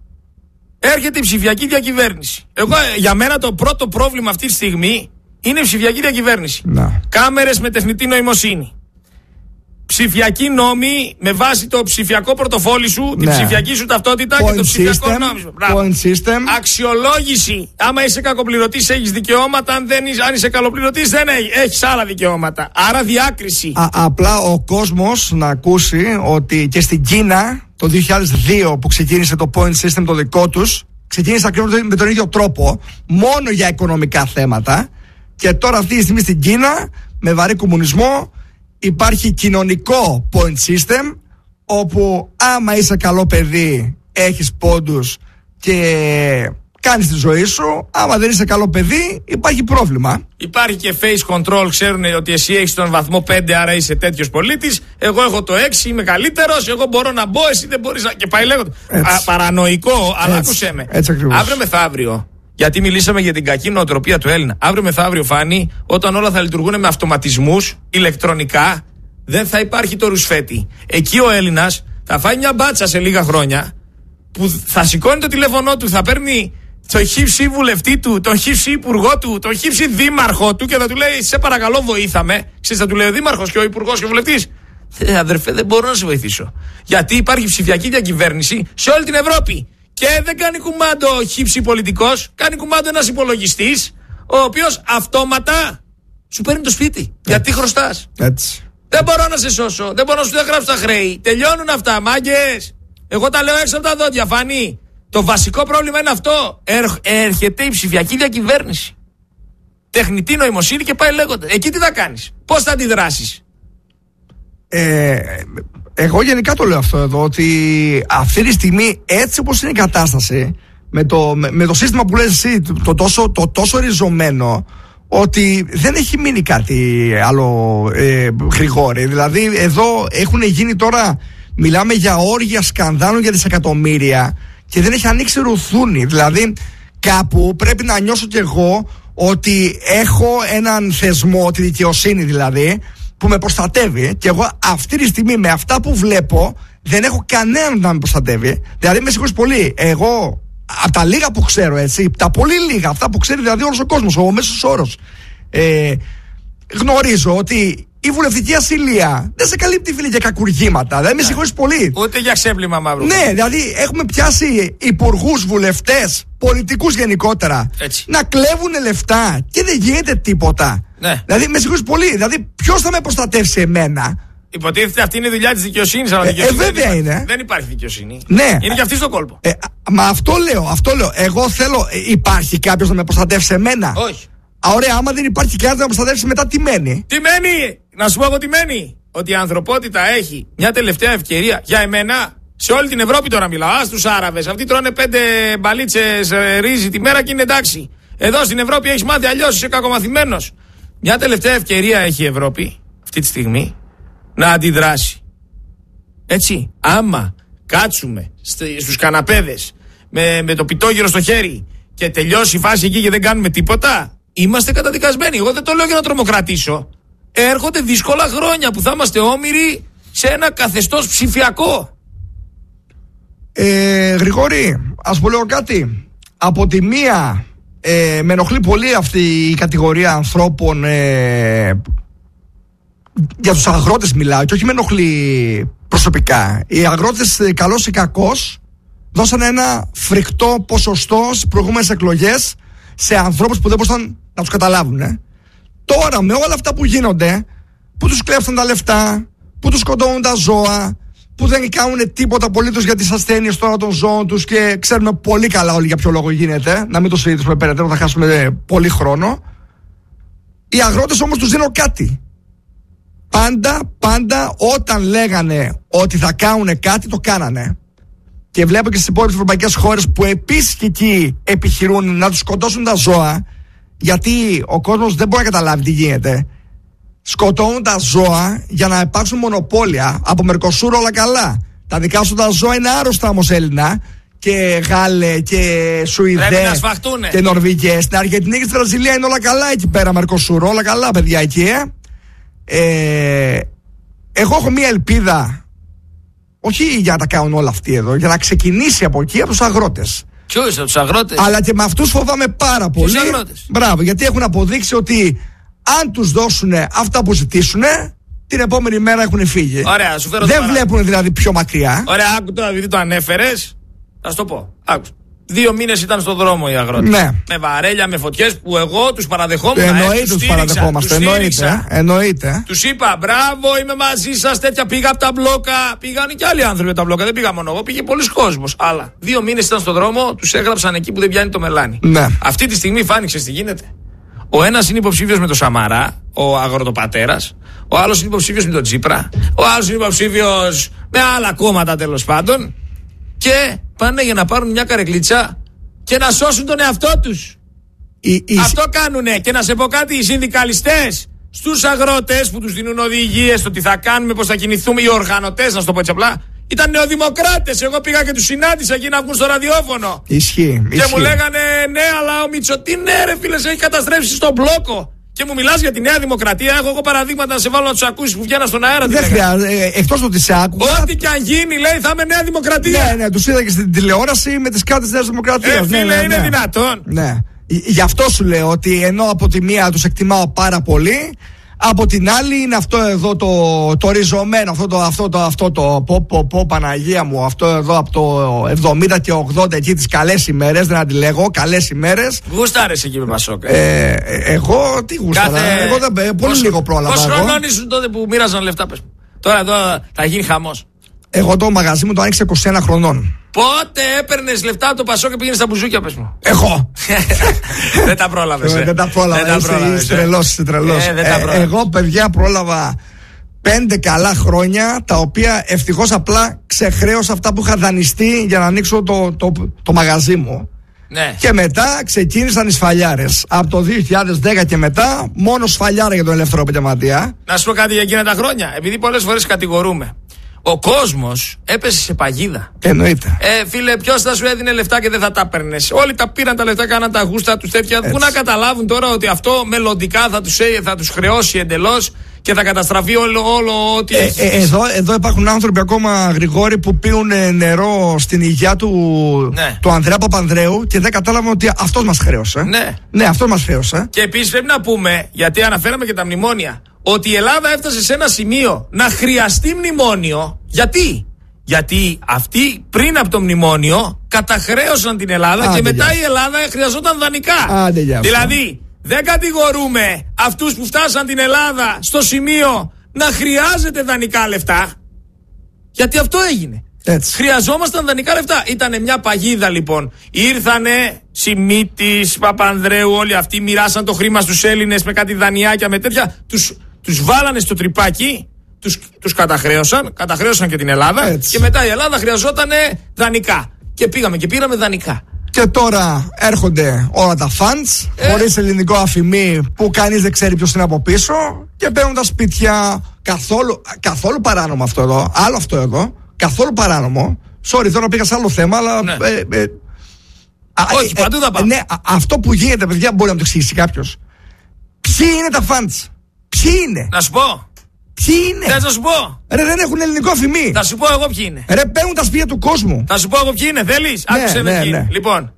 έρχεται η ψηφιακή διακυβέρνηση. Εγώ, για μένα το πρώτο πρόβλημα αυτή τη στιγμή είναι η ψηφιακή διακυβέρνηση. Να. Κάμερες με τεχνητή νοημοσύνη. ψηφιακοί νόμοι με βάση το ψηφιακό πορτοφόλι σου, ναι. την ψηφιακή σου ταυτότητα point και το ψηφιακό system, νόμισμα. Point system. Αξιολόγηση. Άμα είσαι κακοπληρωτής έχεις δικαιώματα, αν, δεν είσαι, αν είσαι καλοπληρωτής δεν έχεις άλλα δικαιώματα. Άρα διάκριση. Α, απλά ο κόσμος να ακούσει ότι και στην Κίνα το δύο χιλιάδες δύο που ξεκίνησε το point system το δικό τους, ξεκίνησε ακριβώς με τον ίδιο τρόπο, μόνο για οικονομικά θέματα, και τώρα αυτή τη στιγμή στην Κίνα με βαρύ κομμουνισμό υπάρχει κοινωνικό point system, όπου άμα είσαι καλό παιδί έχεις πόντους και κάνεις τη ζωή σου, άμα δεν είσαι καλό παιδί υπάρχει πρόβλημα. Υπάρχει και face control, ξέρουν ότι εσύ έχεις τον βαθμό πέντε, άρα είσαι τέτοιος πολίτης, εγώ έχω το έξι, είμαι καλύτερος, εγώ μπορώ να μπω, εσύ δεν μπορείς να... και πάει λέγοντα. Παρανοϊκό, αλλά έτσι, άκουσέ με. Έτσι ακριβώς. Αύριο μεθαύριο, γιατί μιλήσαμε για την κακή νοοτροπία του Έλληνα, αύριο μεθαύριο φάνει, όταν όλα θα λειτουργούν με αυτοματισμούς, ηλεκτρονικά, δεν θα υπάρχει το ρουσφέτη. Εκεί ο Έλληνας θα φάει μια μπάτσα σε λίγα χρόνια, που θα σηκώνει το τηλέφωνό του, θα παίρνει τον χύψη βουλευτή του, τον χύψη υπουργό του, τον χύψη δήμαρχο του και θα του λέει: σε παρακαλώ, βοήθαμε. Ξέρεις, θα του λέει ο δήμαρχος και ο υπουργός και ο βουλευτής: ε, αδερφέ, δεν μπορώ να σε βοηθήσω. Γιατί υπάρχει ψηφιακή διακυβέρνηση σε όλη την Ευρώπη. Και δεν κάνει κουμάντο ο χύψη πολιτικός, κάνει κουμάντο ένας υπολογιστής, ο οποίος αυτόματα σου παίρνει το σπίτι. Έτσι. Γιατί χρωστάς. Έτσι. Δεν μπορώ να σε σώσω, δεν μπορώ να σου διαγράψω τα χρέη. Τελειώνουν αυτά, μάγκες. Εγώ τα λέω έξω από τα δόντια, Φανή. Το βασικό πρόβλημα είναι αυτό. Έρ, έρχεται η ψηφιακή διακυβέρνηση. Τεχνητή νοημοσύνη και πάει λέγοντα. Εκεί τι θα κάνεις, πώς θα αντιδράσεις. Ε, εγώ γενικά το λέω αυτό εδώ, ότι αυτή τη στιγμή έτσι όπως είναι η κατάσταση, με το, με, με το σύστημα που λες εσύ, το, το, τόσο, το τόσο ριζωμένο, ότι δεν έχει μείνει κάτι άλλο, ε, Γρηγόρη. Δηλαδή εδώ έχουν γίνει τώρα, μιλάμε για όργια σκανδάλων για δισεκατομμύρια και δεν έχει ανοίξει ρουθούνι. Δηλαδή κάπου πρέπει να νιώσω κι εγώ ότι έχω έναν θεσμό, τη δικαιοσύνη δηλαδή, που με προστατεύει, και εγώ αυτή τη στιγμή με αυτά που βλέπω δεν έχω κανέναν να με προστατεύει. Δηλαδή με συγχωρείς πολύ, εγώ από τα λίγα που ξέρω, έτσι, τα πολύ λίγα, αυτά που ξέρει δηλαδή όλος ο κόσμος, ο μέσος όρος, ε, γνωρίζω ότι η βουλευτική ασυλία δεν σε καλύπτει, φίλε, για κακουργήματα. Δηλαδή με συγχωρείς πολύ. Ούτε για ξέπλυμα μαύρου. Ναι, δηλαδή έχουμε πιάσει υπουργούς, βουλευτές, πολιτικούς γενικότερα, έτσι, να κλέβουν λεφτά και δεν γίνεται τίποτα. Ναι. Δηλαδή με συγχωρείς πολύ. Δηλαδή ποιος θα με προστατεύσει εμένα. Υποτίθεται αυτή είναι η δουλειά της δικαιοσύνης, αλλά ε, δικαιοσύνη ε, βέβαια δεν, είναι. δεν υπάρχει δικαιοσύνη. Ναι. Είναι και αυτή στο κόλπο. Ε, μα αυτό λέω, αυτό λέω. Εγώ θέλω, ε, υπάρχει κάποιος να με προστατεύσει εμένα. Όχι. Α, ωραία, άμα δεν υπάρχει κανένας να με προστατεύσει, μετά τι μένει. Τι μένει, να σου πω εγώ τι μένει. Ότι η ανθρωπότητα έχει μια τελευταία ευκαιρία για εμένα. Σε όλη την Ευρώπη τώρα μιλάω. Α, στους Άραβες. Αυτοί τρώνε πέντε μπαλίτσες ε, ρύζι τη μέρα και είναι εντάξει. Εδώ στην Ευρώπη έχεις μάθει αλλιώς, είσαι κακομαθημένος. Μια τελευταία ευκαιρία έχει η Ευρώπη αυτή τη στιγμή να αντιδράσει. Έτσι, άμα κάτσουμε στους καναπέδες με, με το πιτόγυρο στο χέρι και τελειώσει η φάση εκεί και δεν κάνουμε τίποτα, είμαστε καταδικασμένοι. Εγώ δεν το λέω για να τρομοκρατήσω. Έρχονται δύσκολα χρόνια που θα είμαστε όμοιροι σε ένα καθεστώς ψηφιακό. Ε, Γρηγόρη, ας πω λέω κάτι. Από τη μία, ε, με ενοχλεί πολύ αυτή η κατηγορία ανθρώπων, ε, για τους αγρότες μιλάω, και όχι με ενοχλεί προσωπικά. Οι αγρότες, καλός ή κακός, δώσανε ένα φρικτό ποσοστό στις προηγούμενες εκλογές σε ανθρώπους που δεν μπορούσαν να τους καταλάβουν. Ε. Τώρα με όλα αυτά που γίνονται, που τους κλέφτουν τα λεφτά, που τους σκοτώνουν τα ζώα, που δεν κάνουν τίποτα απολύτως για τις ασθένειες τώρα των ζώων τους, και ξέρουμε πολύ καλά όλοι για ποιο λόγο γίνεται, να μην το συζητήσουμε περαιτέρω, θα χάσουμε πολύ χρόνο. Οι αγρότες όμως τους δίνω κάτι. Πάντα, πάντα όταν λέγανε ότι θα κάνουν κάτι, το κάνανε. Και βλέπω και στις υπόλοιπες ευρωπαϊκές χώρες που επίσης και εκεί επιχειρούν να τους σκοτώσουν τα ζώα, γιατί ο κόσμος δεν μπορεί να καταλάβει τι γίνεται. Σκοτώνουν τα ζώα για να υπάρξουν μονοπόλια. Από Μερκοσούρ όλα καλά. Τα δικά σου τα ζώα είναι άρρωστα όμως, Έλληνα, και Γάλλε και Σουηδέ και Νορβηγές. Στην Αργεντινή και στη Βραζιλία είναι όλα καλά εκεί πέρα, Μερκοσούρ. Όλα καλά, παιδιά, εκεί, ε. Ε, εγώ έχω μία ελπίδα, όχι για να τα κάνουν όλα αυτοί εδώ, για να ξεκινήσει από εκεί, από τους αγρότες. Ποιος, από τους αγρότες? Αλλά και με αυτούς φοβάμαι πάρα πολύ. Τους αγρότες. Μπράβο, γιατί έχουν αποδείξει ότι αν τους δώσουν αυτά που ζητήσουν, την επόμενη μέρα έχουν φύγει. Ωραία, σου φέρω. Δεν βλέπουν δηλαδή πιο μακριά. Ωραία, άκου τώρα, επειδή το ανέφερες, θα σου το πω. Άκου. Δύο μήνες ήταν στον δρόμο οι αγρότες. Ναι. Με βαρέλια, με φωτιές που εγώ τους παραδεχόμουν. Εννοείται τους παραδεχόμαστε. Εννοείται. εννοείται. Τους είπα, μπράβο, είμαι μαζί σας. Τέτοια πήγα από τα μπλόκα. Πήγαν και άλλοι άνθρωποι από τα μπλόκα. Δεν πήγα μόνο εγώ, πήγε πολλοί κόσμος. Αλλά δύο μήνες ήταν στον δρόμο, τους έγραψαν εκεί που δεν πιάνει το μελάνι. Ναι. Αυτή τη στιγμή φάνηκε τι γίνεται. Ο ένας είναι υποψήφιος με το Σαμαρά, ο αγροτοπατέρας. Ο άλλος είναι υποψήφιος με τον Τσίπρα. Ο άλλος είναι υποψήφιος με άλλα κόμματα τέλος πάντων. Και πάνε για να πάρουν μια καρεκλίτσα και να σώσουν τον εαυτό τους. Η, η... Αυτό κάνουνε. Και να σε πω κάτι, οι συνδικαλιστές στους αγρότες που τους δίνουν οδηγίες το τι θα κάνουμε, πώς θα κινηθούμε, οι οργανωτές, να σου το πω έτσι απλά, ήταν νεοδημοκράτες. Εγώ πήγα και τους συνάντησα εκεί να βγουν στο ραδιόφωνο. Ισχύει. Και ισχύει. μου λέγανε ναι, αλλά ο Μητσοτή, ναι, ρε φίλε, σε έχει καταστρέψει στον μπλόκο. Και μου μιλάς για τη Νέα Δημοκρατία. Έχω εγώ παραδείγματα να σε βάλω να τους ακούσεις που βγαίναν στον αέρα. Δεν χρειάζεται. Εκτός ότι σε άκουγα. Ό,τι και αν γίνει, λέει, θα είμαι Νέα Δημοκρατία. Ναι, ναι, τους είδα και στην τηλεόραση με τις κάρτες της Νέας Δημοκρατίας. Ε, φίλε, ναι, ναι, είναι ναι. δυνατόν. Ναι. Γι' αυτό σου λέω ότι ενώ από τη μία τους εκτιμάω πάρα πολύ, από την άλλη είναι αυτό εδώ το, το ριζωμένο, αυτό το, αυτό το, αυτό το πω, πω, πω, Παναγία μου, αυτό εδώ από το εβδομήντα και ογδόντα εκεί τις καλές ημέρες, δεν αντιλέγω, καλές ημέρες. Γούσταρες εκεί με Πασόκ. Ε, ε, εγώ τι γούσταρα, Κάθε... εγώ δεν, πολύ Πώς... λίγο πρόλαβα. Πόσο χρονών ήσουν τότε που μοίραζαν λεφτά, πες μου. Τώρα εδώ θα γίνει χαμός. Εγώ το μαγαζί μου το άνοιξε είκοσι ένα χρονών. Πότε έπαιρνες λεφτά από το Πασόκ και πήγαινες στα μπουζούκια, πες μου. Εγώ. Δεν τα πρόλαβες. Δεν τα πρόλαβα. Είσαι τρελός, είσαι τρελός. Εγώ, παιδιά, πρόλαβα πέντε καλά χρόνια, τα οποία ευτυχώς απλά ξεχρέωσα αυτά που είχα δανειστεί για να ανοίξω το, το, το μαγαζί μου. Ναι. Και μετά ξεκίνησαν οι σφαλιάρες. Από το δύο χιλιάδες δέκα και μετά, μόνο σφαλιάρα για τον ελεύθερο επαγγελματία. Να σου πω κάτι για εκείνα τα χρόνια. Επειδή πολλές φορές κατηγορούμε. Ο κόσμος έπεσε σε παγίδα. Εννοείται. Ε, φίλε, ποιος θα σου έδινε λεφτά και δεν θα τα έπαιρνες. Όλοι τα πήραν τα λεφτά, κάναν τα γούστα τους τέτοια. Πού να καταλάβουν τώρα ότι αυτό μελλοντικά θα τους, θα τους χρεώσει εντελώς και θα καταστραφεί όλο, όλο ό,τι ε, έχει. Ε, εδώ, εδώ υπάρχουν άνθρωποι ακόμα, Γρηγόρη, που πίνουν νερό στην υγειά του, ναι. του Ανδρέα Παπανδρέου και δεν κατάλαβαν ότι αυτός μας χρέωσε. Ναι, ναι αυτός μας χρέωσε. Και επίσης πρέπει να πούμε, γιατί αναφέραμε και τα μνημόνια, ότι η Ελλάδα έφτασε σε ένα σημείο να χρειαστεί μνημόνιο. Γιατί? Γιατί αυτοί πριν από το μνημόνιο καταχρέωσαν την Ελλάδα. Άντε και μετά για. Η Ελλάδα χρειαζόταν δανεικά. Άντε δηλαδή δεν κατηγορούμε αυτούς που φτάσαν την Ελλάδα στο σημείο να χρειάζεται δανεικά λεφτά. Γιατί αυτό έγινε. Έτσι. Χρειαζόμασταν δανεικά λεφτά. Ήτανε μια παγίδα λοιπόν. Ήρθανε Σιμίτης, Παπανδρέου, όλοι αυτοί μοιράσαν το χρήμα στους Έλληνες με κάτι δανειάκια, με τέτοια. Τους, τους βάλανε στο τρυπάκι, τους, τους καταχρέωσαν, καταχρέωσαν και την Ελλάδα. Έτσι. Και μετά η Ελλάδα χρειαζότανε δανεικά. Και πήγαμε και πήραμε δανεικά. Και τώρα έρχονται όλα τα funds, ε. χωρίς ελληνικό αφημί που κανείς δεν ξέρει ποιος είναι από πίσω, και παίρνουν τα σπίτια. Καθόλου, καθόλου παράνομο αυτό εδώ. Άλλο αυτό εδώ. Καθόλου παράνομο. Sorry, τώρα πήγα σε άλλο θέμα, αλλά. Ναι. Ε, ε, Όχι, ε, παντού θα πάμε. Ναι, α, αυτό που γίνεται, παιδιά, μπορεί να το εξηγήσει κάποιος. Ποιοι είναι τα funds, ποιοι είναι. Να σου πω. Ποιοι είναι. Θες να σου πω. Ρε, δεν έχουν ελληνικό αφημί. Θα σου πω εγώ ποιοι είναι. Ρε, παίρνουν τα σπίτια του κόσμου. Θα σου πω εγώ ποιοι είναι, θέλεις. Ναι, άκουσε ναι, με ποιοι ναι. είναι. Λοιπόν,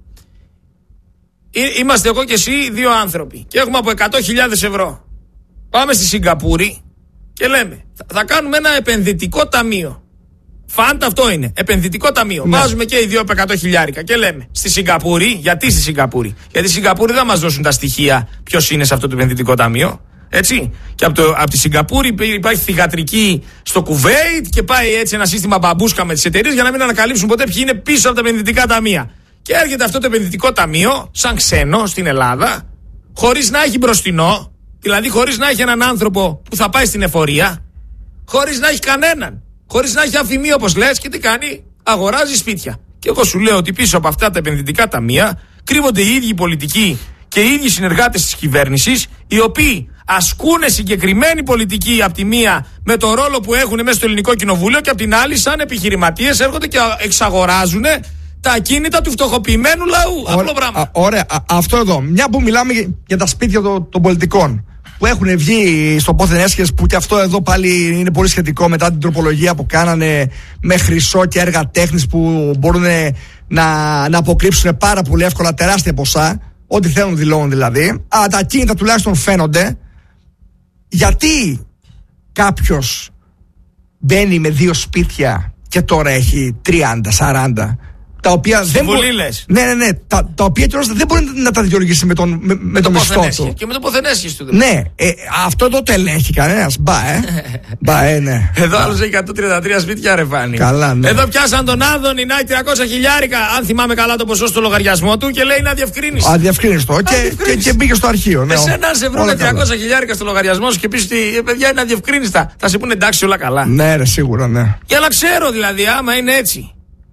είμαστε εγώ και εσύ δύο άνθρωποι και έχουμε από εκατό χιλιάδες ευρώ. Πάμε στη Σιγκαπούρη και λέμε, θα, θα κάνουμε ένα επενδυτικό ταμείο. Φαντ αυτό είναι. Επενδυτικό ταμείο. Ναι. Βάζουμε και οι δύο από εκατό χιλιάρικα και λέμε στη Σιγκαπούρη. Γιατί στη Σιγκαπούρη? Γιατί στη Σιγκαπούρη δεν μας δώσουν τα στοιχεία ποιος είναι σε αυτό το επενδυτικό ταμείο. Έτσι. Και από, το, από τη Σιγκαπούρη υπάρχει θυγατρική στο Κουβέιτ και πάει έτσι ένα σύστημα μπαμπούσκα με τις εταιρείες για να μην ανακαλύψουν ποτέ ποιοι είναι πίσω από τα επενδυτικά ταμεία. Και έρχεται αυτό το επενδυτικό ταμείο, σαν ξένο στην Ελλάδα, χωρίς να έχει μπροστινό, δηλαδή χωρίς να έχει έναν άνθρωπο που θα πάει στην εφορία, χωρίς να έχει κανέναν. Χωρίς να έχει αφημί, όπως λες, και τι κάνει? Αγοράζει σπίτια. Και εγώ σου λέω ότι πίσω από αυτά τα επενδυτικά ταμεία κρύβονται οι ίδιοι πολιτικοί και οι ίδιοι συνεργάτες της κυβέρνησης, οι οποίοι ασκούν συγκεκριμένη πολιτική από τη μία με το ρόλο που έχουν μέσα στο ελληνικό κοινοβούλιο, και από την άλλη, σαν επιχειρηματίες, έρχονται και εξαγοράζουν τα ακίνητα του φτωχοποιημένου λαού. Ω, Απλό πράγμα. Α, ωραία. Α, αυτό εδώ. Μια που μιλάμε για τα σπίτια των, των πολιτικών, που έχουν βγει στο πόθεν έσχες, που και αυτό εδώ πάλι είναι πολύ σχετικό μετά την τροπολογία που κάνανε με χρυσό και έργα τέχνης που μπορούν να, να αποκρύψουν πάρα πολύ εύκολα τεράστια ποσά, ό,τι θέλουν δηλώνουν δηλαδή. Αλλά τα ακίνητα τουλάχιστον φαίνονται. Γιατί κάποιος μπαίνει με δύο σπίτια και τώρα έχει τριάντα σαράντα. Τα οποία δεν μπορεί. Ναι, ναι, ναι. Τα, τα οποία κιόλας δεν μπορεί να τα δικαιολογήσει με τον, με, με το μισθό του. Και με το ποθενέσχης του. Ναι, ε, αυτό το τελέχει κανένας. Μπα, ε. Μπα, ε, ναι. Εδώ άλλος έχει εκατόν τριάντα τρία σπίτια, ρε Φάνη. Καλά, ναι. Εδώ πιάσαν τον Άδωνη να έχει τριακόσια χιλιάρικα, αν θυμάμαι καλά το ποσό στο λογαριασμό του και λέει είναι αδιευκρίνιστο. Αδιευκρίνιστο. Και, και, και μπήκε στο αρχείο. Ναι, εσένα σε βρουν τριακόσια χιλιάρικα στο λογαριασμό σου και πει ότι παιδιά είναι αδιευκρίνιστα. Θα σε πούνε εντάξει όλα καλά. Ναι, ρε, σίγουρα, ναι. Για να ξέρω δηλαδή, άμα είναι έτσι.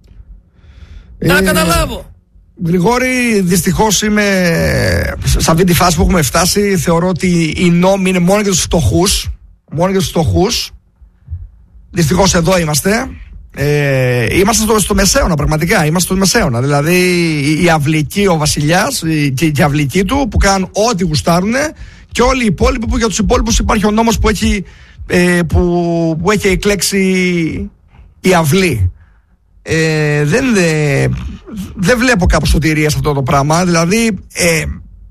Να ε, καταλάβω. Γρηγόρη, δυστυχώς είμαι σε αυτή τη φάση που έχουμε φτάσει. Θεωρώ ότι οι νόμοι είναι μόνο για τους φτωχούς. Μόνο για τους φτωχούς. Δυστυχώς εδώ είμαστε. Ε, είμαστε στο, στο μεσαίωνα, πραγματικά. Είμαστε στο μεσαίωνα. Δηλαδή η αυλική, ο βασιλιάς και η αυλική του που κάνουν ό,τι γουστάρουν και όλοι οι υπόλοιποι που για τους υπόλοιπους υπάρχει ο νόμος που έχει, ε, που, που έχει εκλέξει η αυλή. Ε, δεν, δε, δεν βλέπω κάπου σωτηρία σε αυτό το πράγμα. Δηλαδή ε,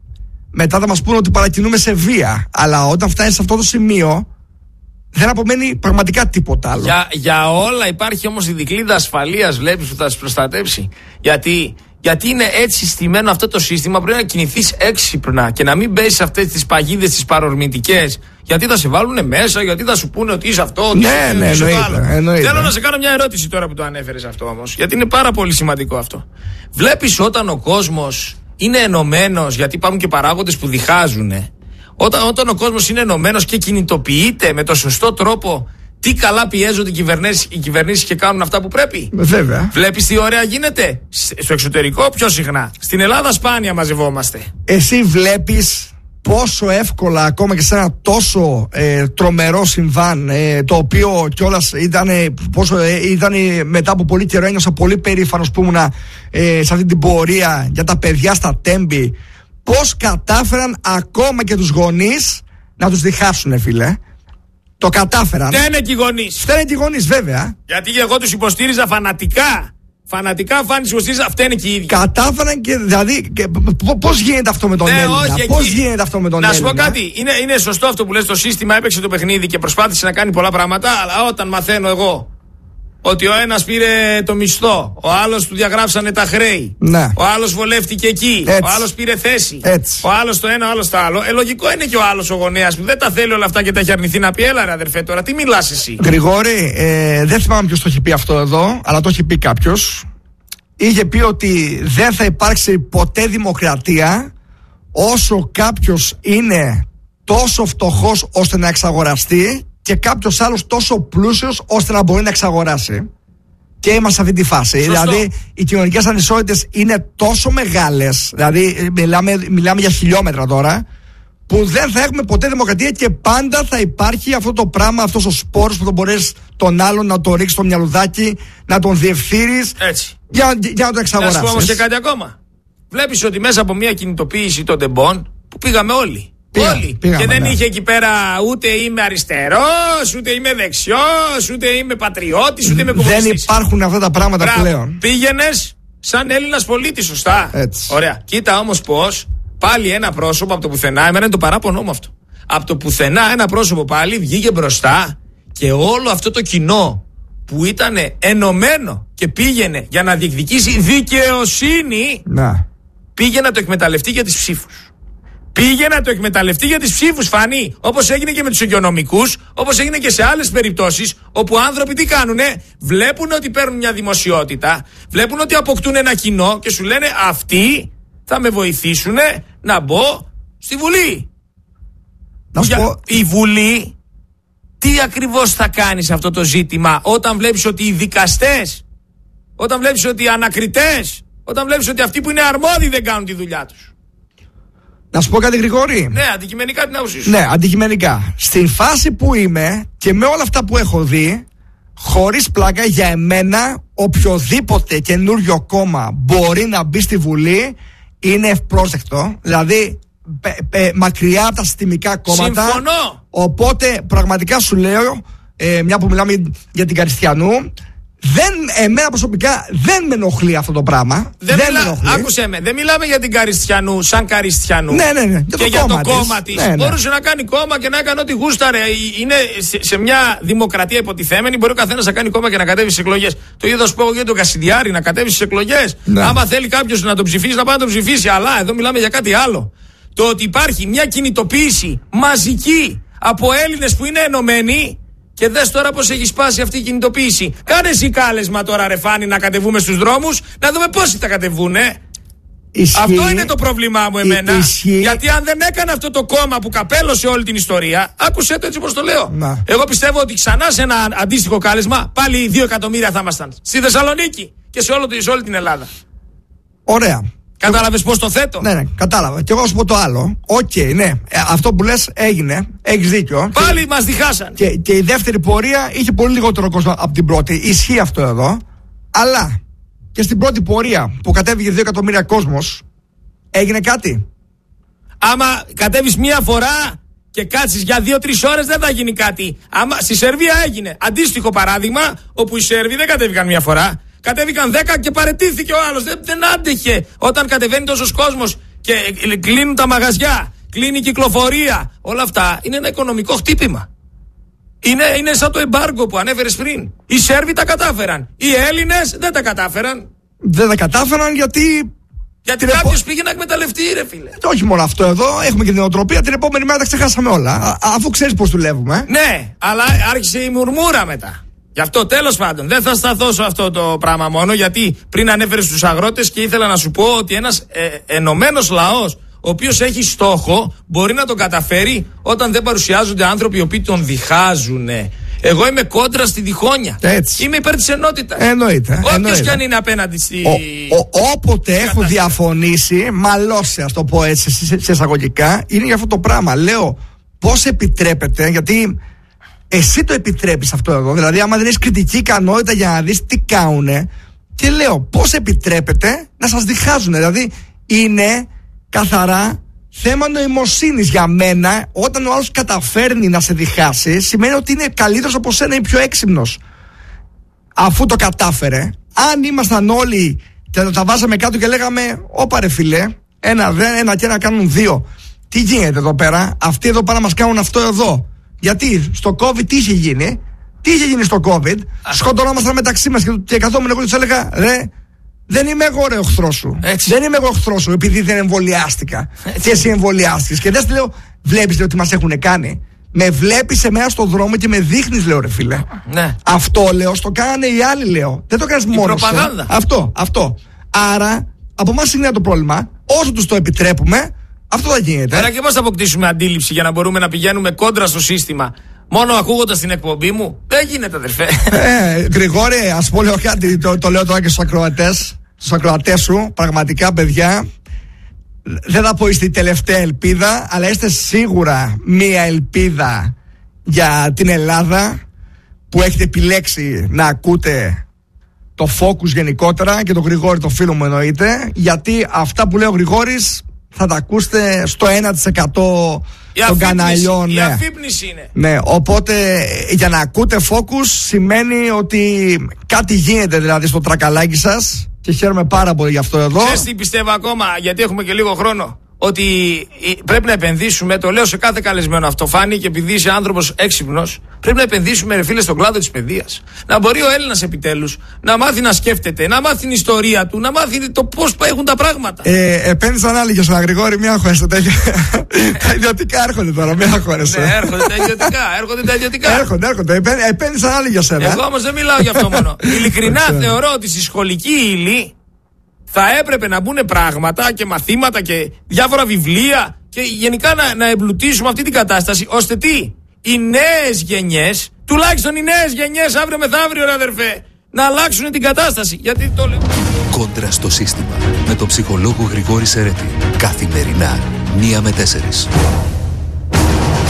μετά θα μας πούνε ότι παρακινούμε σε βία, αλλά όταν φτάνει σε αυτό το σημείο δεν απομένει πραγματικά τίποτα άλλο. Για, για όλα υπάρχει όμως η δικλείδα ασφαλείας, βλέπεις, που θα σας προστατέψει. Γιατί, γιατί είναι έτσι στημένο αυτό το σύστημα. Πρέπει να κινηθείς έξυπνα και να μην μπέσεις σε αυτές τις παγίδες τις παρορμητικές. Γιατί θα σε βάλουν μέσα, γιατί θα σου πούνε ότι είσαι αυτό, ότι ναι, είσαι, ναι, είσαι εννοείται, άλλο. εννοείται. Θέλω να σε κάνω μια ερώτηση τώρα που το ανέφερες αυτό όμως. Γιατί είναι πάρα πολύ σημαντικό αυτό. Βλέπεις όταν ο κόσμος είναι ενωμένος, γιατί υπάρχουν και παράγοντες που διχάζουν. Όταν, όταν ο κόσμος είναι ενωμένος και κινητοποιείται με το σωστό τρόπο, τι καλά πιέζονται οι κυβερνήσεις, οι κυβερνήσεις και κάνουν αυτά που πρέπει. Βέβαια. Βλέπεις τι ωραία γίνεται. Στο εξωτερικό πιο συχνά. Στην Ελλάδα σπάνια μαζευόμαστε. Εσύ βλέπεις πόσο εύκολα ακόμα και σε ένα τόσο ε, τρομερό συμβάν, ε, το οποίο κιόλας ήταν, πόσο, ε, ήταν μετά από πολύ καιρό, ένιωσα πολύ περήφανος που ήμουν ε, σε αυτή την πορεία για τα παιδιά στα Τέμπη, πώς κατάφεραν ακόμα και τους γονείς να τους διχάσουν, φίλε. Το κατάφεραν. Φταίνε και οι γονείς. Φταίνε και οι γονείς, βέβαια. Γιατί εγώ τους υποστήριζα φανατικά. Φανατικά φάνη υποστήριζα, φταίνε και οι ίδιοι. Κατάφεραν και δηλαδή. Πώς γίνεται αυτό με τον ναι, Έλληνα. Πώς γίνεται αυτό με τον να Έλληνα. Να σου πω κάτι. Είναι, είναι σωστό αυτό που λες. Το σύστημα έπαιξε το παιχνίδι και προσπάθησε να κάνει πολλά πράγματα. Αλλά όταν μαθαίνω εγώ ότι ο ένας πήρε το μισθό, ο άλλος του διαγράψανε τα χρέη, ναι. ο άλλος βολεύτηκε εκεί, έτσι. ο άλλος πήρε θέση, έτσι. ο άλλος το ένα, ο άλλος το άλλο. Ε, λογικό είναι και ο άλλος ο γονέας που δεν τα θέλει όλα αυτά και τα έχει αρνηθεί να πει, έλα ρε αδερφέ τώρα, τι μιλάς εσύ. Γρηγόρη, ε, δεν θυμάμαι ποιος το έχει πει αυτό εδώ, αλλά το έχει πει κάποιος. Είχε πει ότι δεν θα υπάρξει ποτέ δημοκρατία όσο κάποιος είναι τόσο φτωχός ώστε να εξαγοραστεί και κάποιος άλλος τόσο πλούσιος ώστε να μπορεί να εξαγοράσει. Και είμαστε σε αυτή τη φάση. Σωστό. Δηλαδή οι κοινωνικές ανισότητες είναι τόσο μεγάλες, δηλαδή μιλάμε, μιλάμε για χιλιόμετρα τώρα, που δεν θα έχουμε ποτέ δημοκρατία και πάντα θα υπάρχει αυτό το πράγμα, αυτός ο σπόρος που θα μπορείς τον άλλον να το ρίξεις στο μυαλουδάκι, να τον διευθύνεις για, για να το εξαγοράσεις. Να σου πω όμως και κάτι ακόμα. Βλέπεις ότι μέσα από μια κινητοποίηση των τεμπών που πήγαμε όλοι. Πήγα, όλοι. πήγαμε, και δεν ναι. είχε εκεί πέρα ούτε είμαι αριστερός, ούτε είμαι δεξιός, ούτε είμαι πατριώτης, ούτε είμαι κομμουνιστής. Δεν υπάρχουν αυτά τα πράγματα Μπράβο. πλέον. Πήγαινες σαν Έλληνας πολίτης, σωστά. Έτσι. Ωραία. Κοίτα όμως πως πάλι ένα πρόσωπο από το πουθενά, εμένα είναι το παράπονο μου αυτό. Από το πουθενά ένα πρόσωπο πάλι βγήκε μπροστά και όλο αυτό το κοινό που ήταν ενωμένο και πήγαινε για να διεκδικήσει δικαιοσύνη, να. πήγε να το εκμεταλλευτεί για τις ψήφους. Πήγε να το εκμεταλλευτεί για τις ψήφους, Φανή. Όπως έγινε και με τους οικονομικούς, όπως έγινε και σε άλλες περιπτώσεις, όπου άνθρωποι τι κάνουνε, βλέπουν ότι παίρνουν μια δημοσιότητα, βλέπουν ότι αποκτούν ένα κοινό και σου λένε αυτοί θα με βοηθήσουν να μπω στη Βουλή. Να σου πω... Η Βουλή τι ακριβώς θα κάνει σε αυτό το ζήτημα όταν βλέπεις ότι οι δικαστές, όταν βλέπεις ότι οι ανακριτές, όταν βλέπεις ότι αυτοί που είναι αρμόδιοι δεν κάνουν τη δουλειά τους. Να σου πω κάτι, Γρηγόρη. Ναι, αντικειμενικά την άποψή σου. Ναι, αντικειμενικά. Στην φάση που είμαι και με όλα αυτά που έχω δει, χωρίς πλάκα, για εμένα οποιοδήποτε καινούριο κόμμα μπορεί να μπει στη Βουλή είναι ευπρόσδεκτο. Δηλαδή πε, πε, μακριά από τα συστημικά κόμματα. Συμφωνώ. Οπότε πραγματικά σου λέω, ε, μια που μιλάμε για την Καριστιανού, Δεν, εμένα προσωπικά δεν με ενοχλεί αυτό το πράγμα. Δεν, δεν μιλά, με ενοχλεί. Άκουσε με, δεν μιλάμε για την Καριστιανού σαν Καριστιανού. Ναι, ναι, ναι. Και το για κόμμα το κόμμα τη. Ναι, ναι. Μπορούσε να κάνει κόμμα και να έκανε ό,τι γούσταρε. Είναι σε, σε μια δημοκρατία υποτιθέμενη. Μπορεί ο καθένα να κάνει κόμμα και να κατέβει στι εκλογές. Το ίδιο θα σου πω για τον Κασιδιάρη να κατέβει στι εκλογές. Ναι. Άμα θέλει κάποιο να τον ψηφίσει, να πάει να τον ψηφίσει. Αλλά εδώ μιλάμε για κάτι άλλο. Το ότι υπάρχει μια κινητοποίηση μαζική από Έλληνες που είναι ενωμένοι. Και δες τώρα πως έχει σπάσει αυτή η κινητοποίηση. Κάνε εσύ κάλεσμα τώρα, ρε Φάνη, να κατεβούμε στους δρόμους, να δούμε πόσοι θα κατεβούνε. Ισχύει. Αυτό είναι το πρόβλημά μου εμένα. Ισχύει. Γιατί αν δεν έκανε αυτό το κόμμα που καπέλωσε όλη την ιστορία, άκουσε το έτσι πως το λέω. Να. Εγώ πιστεύω ότι ξανά σε ένα αντίστοιχο κάλεσμα, πάλι δύο εκατομμύρια θα ήμασταν. Στη Θεσσαλονίκη και σε, όλο, σε όλη την Ελλάδα. Ωραία. Κατάλαβες πώς το θέτω. Ναι, ναι, κατάλαβα. Και εγώ σου πω το άλλο. Οκ, okay, ναι. Ε, αυτό που λες έγινε. Έχεις δίκιο. Πάλι και, μας διχάσαν. Και, και η δεύτερη πορεία είχε πολύ λιγότερο κόσμο από την πρώτη. Ισχύει αυτό εδώ. Αλλά και στην πρώτη πορεία που κατέβηκε δύο εκατομμύρια κόσμος, έγινε κάτι. Άμα κατέβεις μία φορά και κάτσεις για δύο-τρεις ώρες, δεν θα γίνει κάτι. Άμα, στη Σερβία έγινε αντίστοιχο παράδειγμα, όπου οι Σέρβοι δεν κατέβηκαν μία φορά. Κατέβηκαν δέκα και παραιτήθηκε ο άλλος. Δεν, δεν άντεχε. Όταν κατεβαίνει τόσος κόσμος και κλείνουν τα μαγαζιά, κλείνει η κυκλοφορία, όλα αυτά είναι ένα οικονομικό χτύπημα. Είναι, είναι σαν το εμπάργκο που ανέφερες πριν. Οι Σέρβοι τα κατάφεραν. Οι Έλληνες δεν τα κατάφεραν. Δεν τα κατάφεραν γιατί. Γιατί κάποιο επο... πήγε να εκμεταλλευτεί, ρε φίλε. Και όχι μόνο αυτό εδώ, έχουμε και την οτροπία. Την επόμενη μέρα τα ξεχάσαμε όλα. Α, αφού ξέρεις πώς δουλεύουμε. Ναι, αλλά άρχισε η μουρμούρα μετά. Γι' αυτό τέλος πάντων δεν θα σταθώ σε αυτό το πράγμα μόνο, γιατί πριν ανέφερες τους αγρότες και ήθελα να σου πω ότι ένας ε, ενωμένος λαός, ο οποίος έχει στόχο, μπορεί να τον καταφέρει όταν δεν παρουσιάζονται άνθρωποι οι οποίοι τον διχάζουν. Εγώ είμαι κόντρα στη διχόνοια. Έτσι. Είμαι υπέρ της ενότητας. Εννοείται. Όποιος κι αν είναι απέναντι στη. Ο, ο, όποτε έχω διαφωνήσει, μαλώσει, ας το πω έτσι, σε, σε εισαγωγικά, είναι για αυτό το πράγμα. Λέω πώς επιτρέπεται, γιατί. Εσύ το επιτρέπεις αυτό εδώ. Δηλαδή, άμα δεν έχεις κριτική ικανότητα για να δεις τι κάνουνε. Και λέω, πώς επιτρέπεται να σας διχάζουν. Δηλαδή, είναι καθαρά θέμα νοημοσύνης για μένα. Όταν ο άλλος καταφέρνει να σε διχάσει, σημαίνει ότι είναι καλύτερος από σένα ή πιο έξυπνος. Αφού το κατάφερε, αν ήμασταν όλοι και τα βάζαμε κάτω και λέγαμε, όπα ρε φιλέ, ένα δεν, ένα και ένα κάνουν δύο. Τι γίνεται εδώ πέρα, αυτοί εδώ πάνε να μας κάνουν αυτό εδώ. Γιατί στο COVID τι είχε γίνει, τι είχε γίνει στο COVID, σκοτώναμασταν μεταξύ μας και, και καθόμουν εγώ και τους έλεγα, ρε, δεν είμαι εγώ ρε οχθρός σου. Έτσι. Δεν είμαι εγώ οχθρός σου επειδή δεν εμβολιάστηκα. Και εσύ εμβολιάστηκες. Και δεν σου λέω, βλέπεις λέω, τι μας έχουν κάνει. Με βλέπεις εμένα στον δρόμο και με δείχνεις, λέω ρε φίλε. Ναι. Αυτό λέω, στο κάνανε οι άλλοι, λέω. Δεν το κάνεις μόνος σου. Προπαγάνδα. Αυτό, αυτό. Άρα, από εμάς είναι το πρόβλημα. Όσο τους το επιτρέπουμε, αυτό θα γίνεται. Άρα και πώς θα αποκτήσουμε αντίληψη για να μπορούμε να πηγαίνουμε κόντρα στο σύστημα. Μόνο ακούγοντας την εκπομπή μου. Δεν γίνεται, αδερφέ. Ε, Γρηγόρη, ας πω λέω κάτι. Το, το λέω τώρα και στους ακροατές. Στους ακροατές σου, πραγματικά παιδιά. Δεν θα πω είστε η τελευταία ελπίδα, αλλά είστε σίγουρα μία ελπίδα για την Ελλάδα που έχετε επιλέξει να ακούτε το Focus γενικότερα και τον Γρηγόρη, το φίλο μου εννοείται, γιατί αυτά που λέει ο Γρηγόρης θα τα ακούσετε στο ένα τοις εκατό των καναλιών. Η ναι. αφύπνιση είναι. Ναι, οπότε για να ακούτε Focus σημαίνει ότι κάτι γίνεται δηλαδή στο τρακαλάκι σας και χαίρομαι πάρα πολύ γι' αυτό εδώ. Ξέρεις τι πιστεύω ακόμα, γιατί έχουμε και λίγο χρόνο, ότι πρέπει να επενδύσουμε, το λέω σε κάθε καλεσμένο αυτό, Φάνη, και επειδή είσαι άνθρωπος έξυπνος, πρέπει να επενδύσουμε, ρε φίλε, στον κλάδο της παιδείας. Να μπορεί ο Έλληνας επιτέλους να μάθει να σκέφτεται, να μάθει την ιστορία του, να μάθει το πώς έχουν τα πράγματα. Ε, επένδυσαν άλλοι και στον Γρηγόρη, μία χώρεσε. Τα ιδιωτικά έρχονται τώρα, μία χώρεσε. Ναι, έρχονται τα ιδιωτικά. Έρχονται τα ιδιωτικά. Έρχονται, έρχονται. Επένδυσαν άλλοι για σένα. Εγώ όμως δεν μιλάω για αυτό μόνο. Ειλικρινά θεωρώ ότι στη σχολική ύλη θα έπρεπε να μπουν πράγματα και μαθήματα και διάφορα βιβλία και γενικά να, να εμπλουτίσουμε αυτή την κατάσταση, ώστε τι, οι νέες γενιές, τουλάχιστον οι νέες γενιές αύριο μεθαύριο, ρε αδερφέ, να αλλάξουν την κατάσταση. Γιατί το λέω. Κόντρα στο σύστημα με τον ψυχολόγο Γρηγόρη Σερέτη. Καθημερινά, μία με τέσσερις.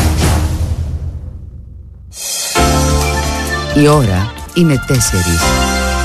Η ώρα είναι τέσσερις.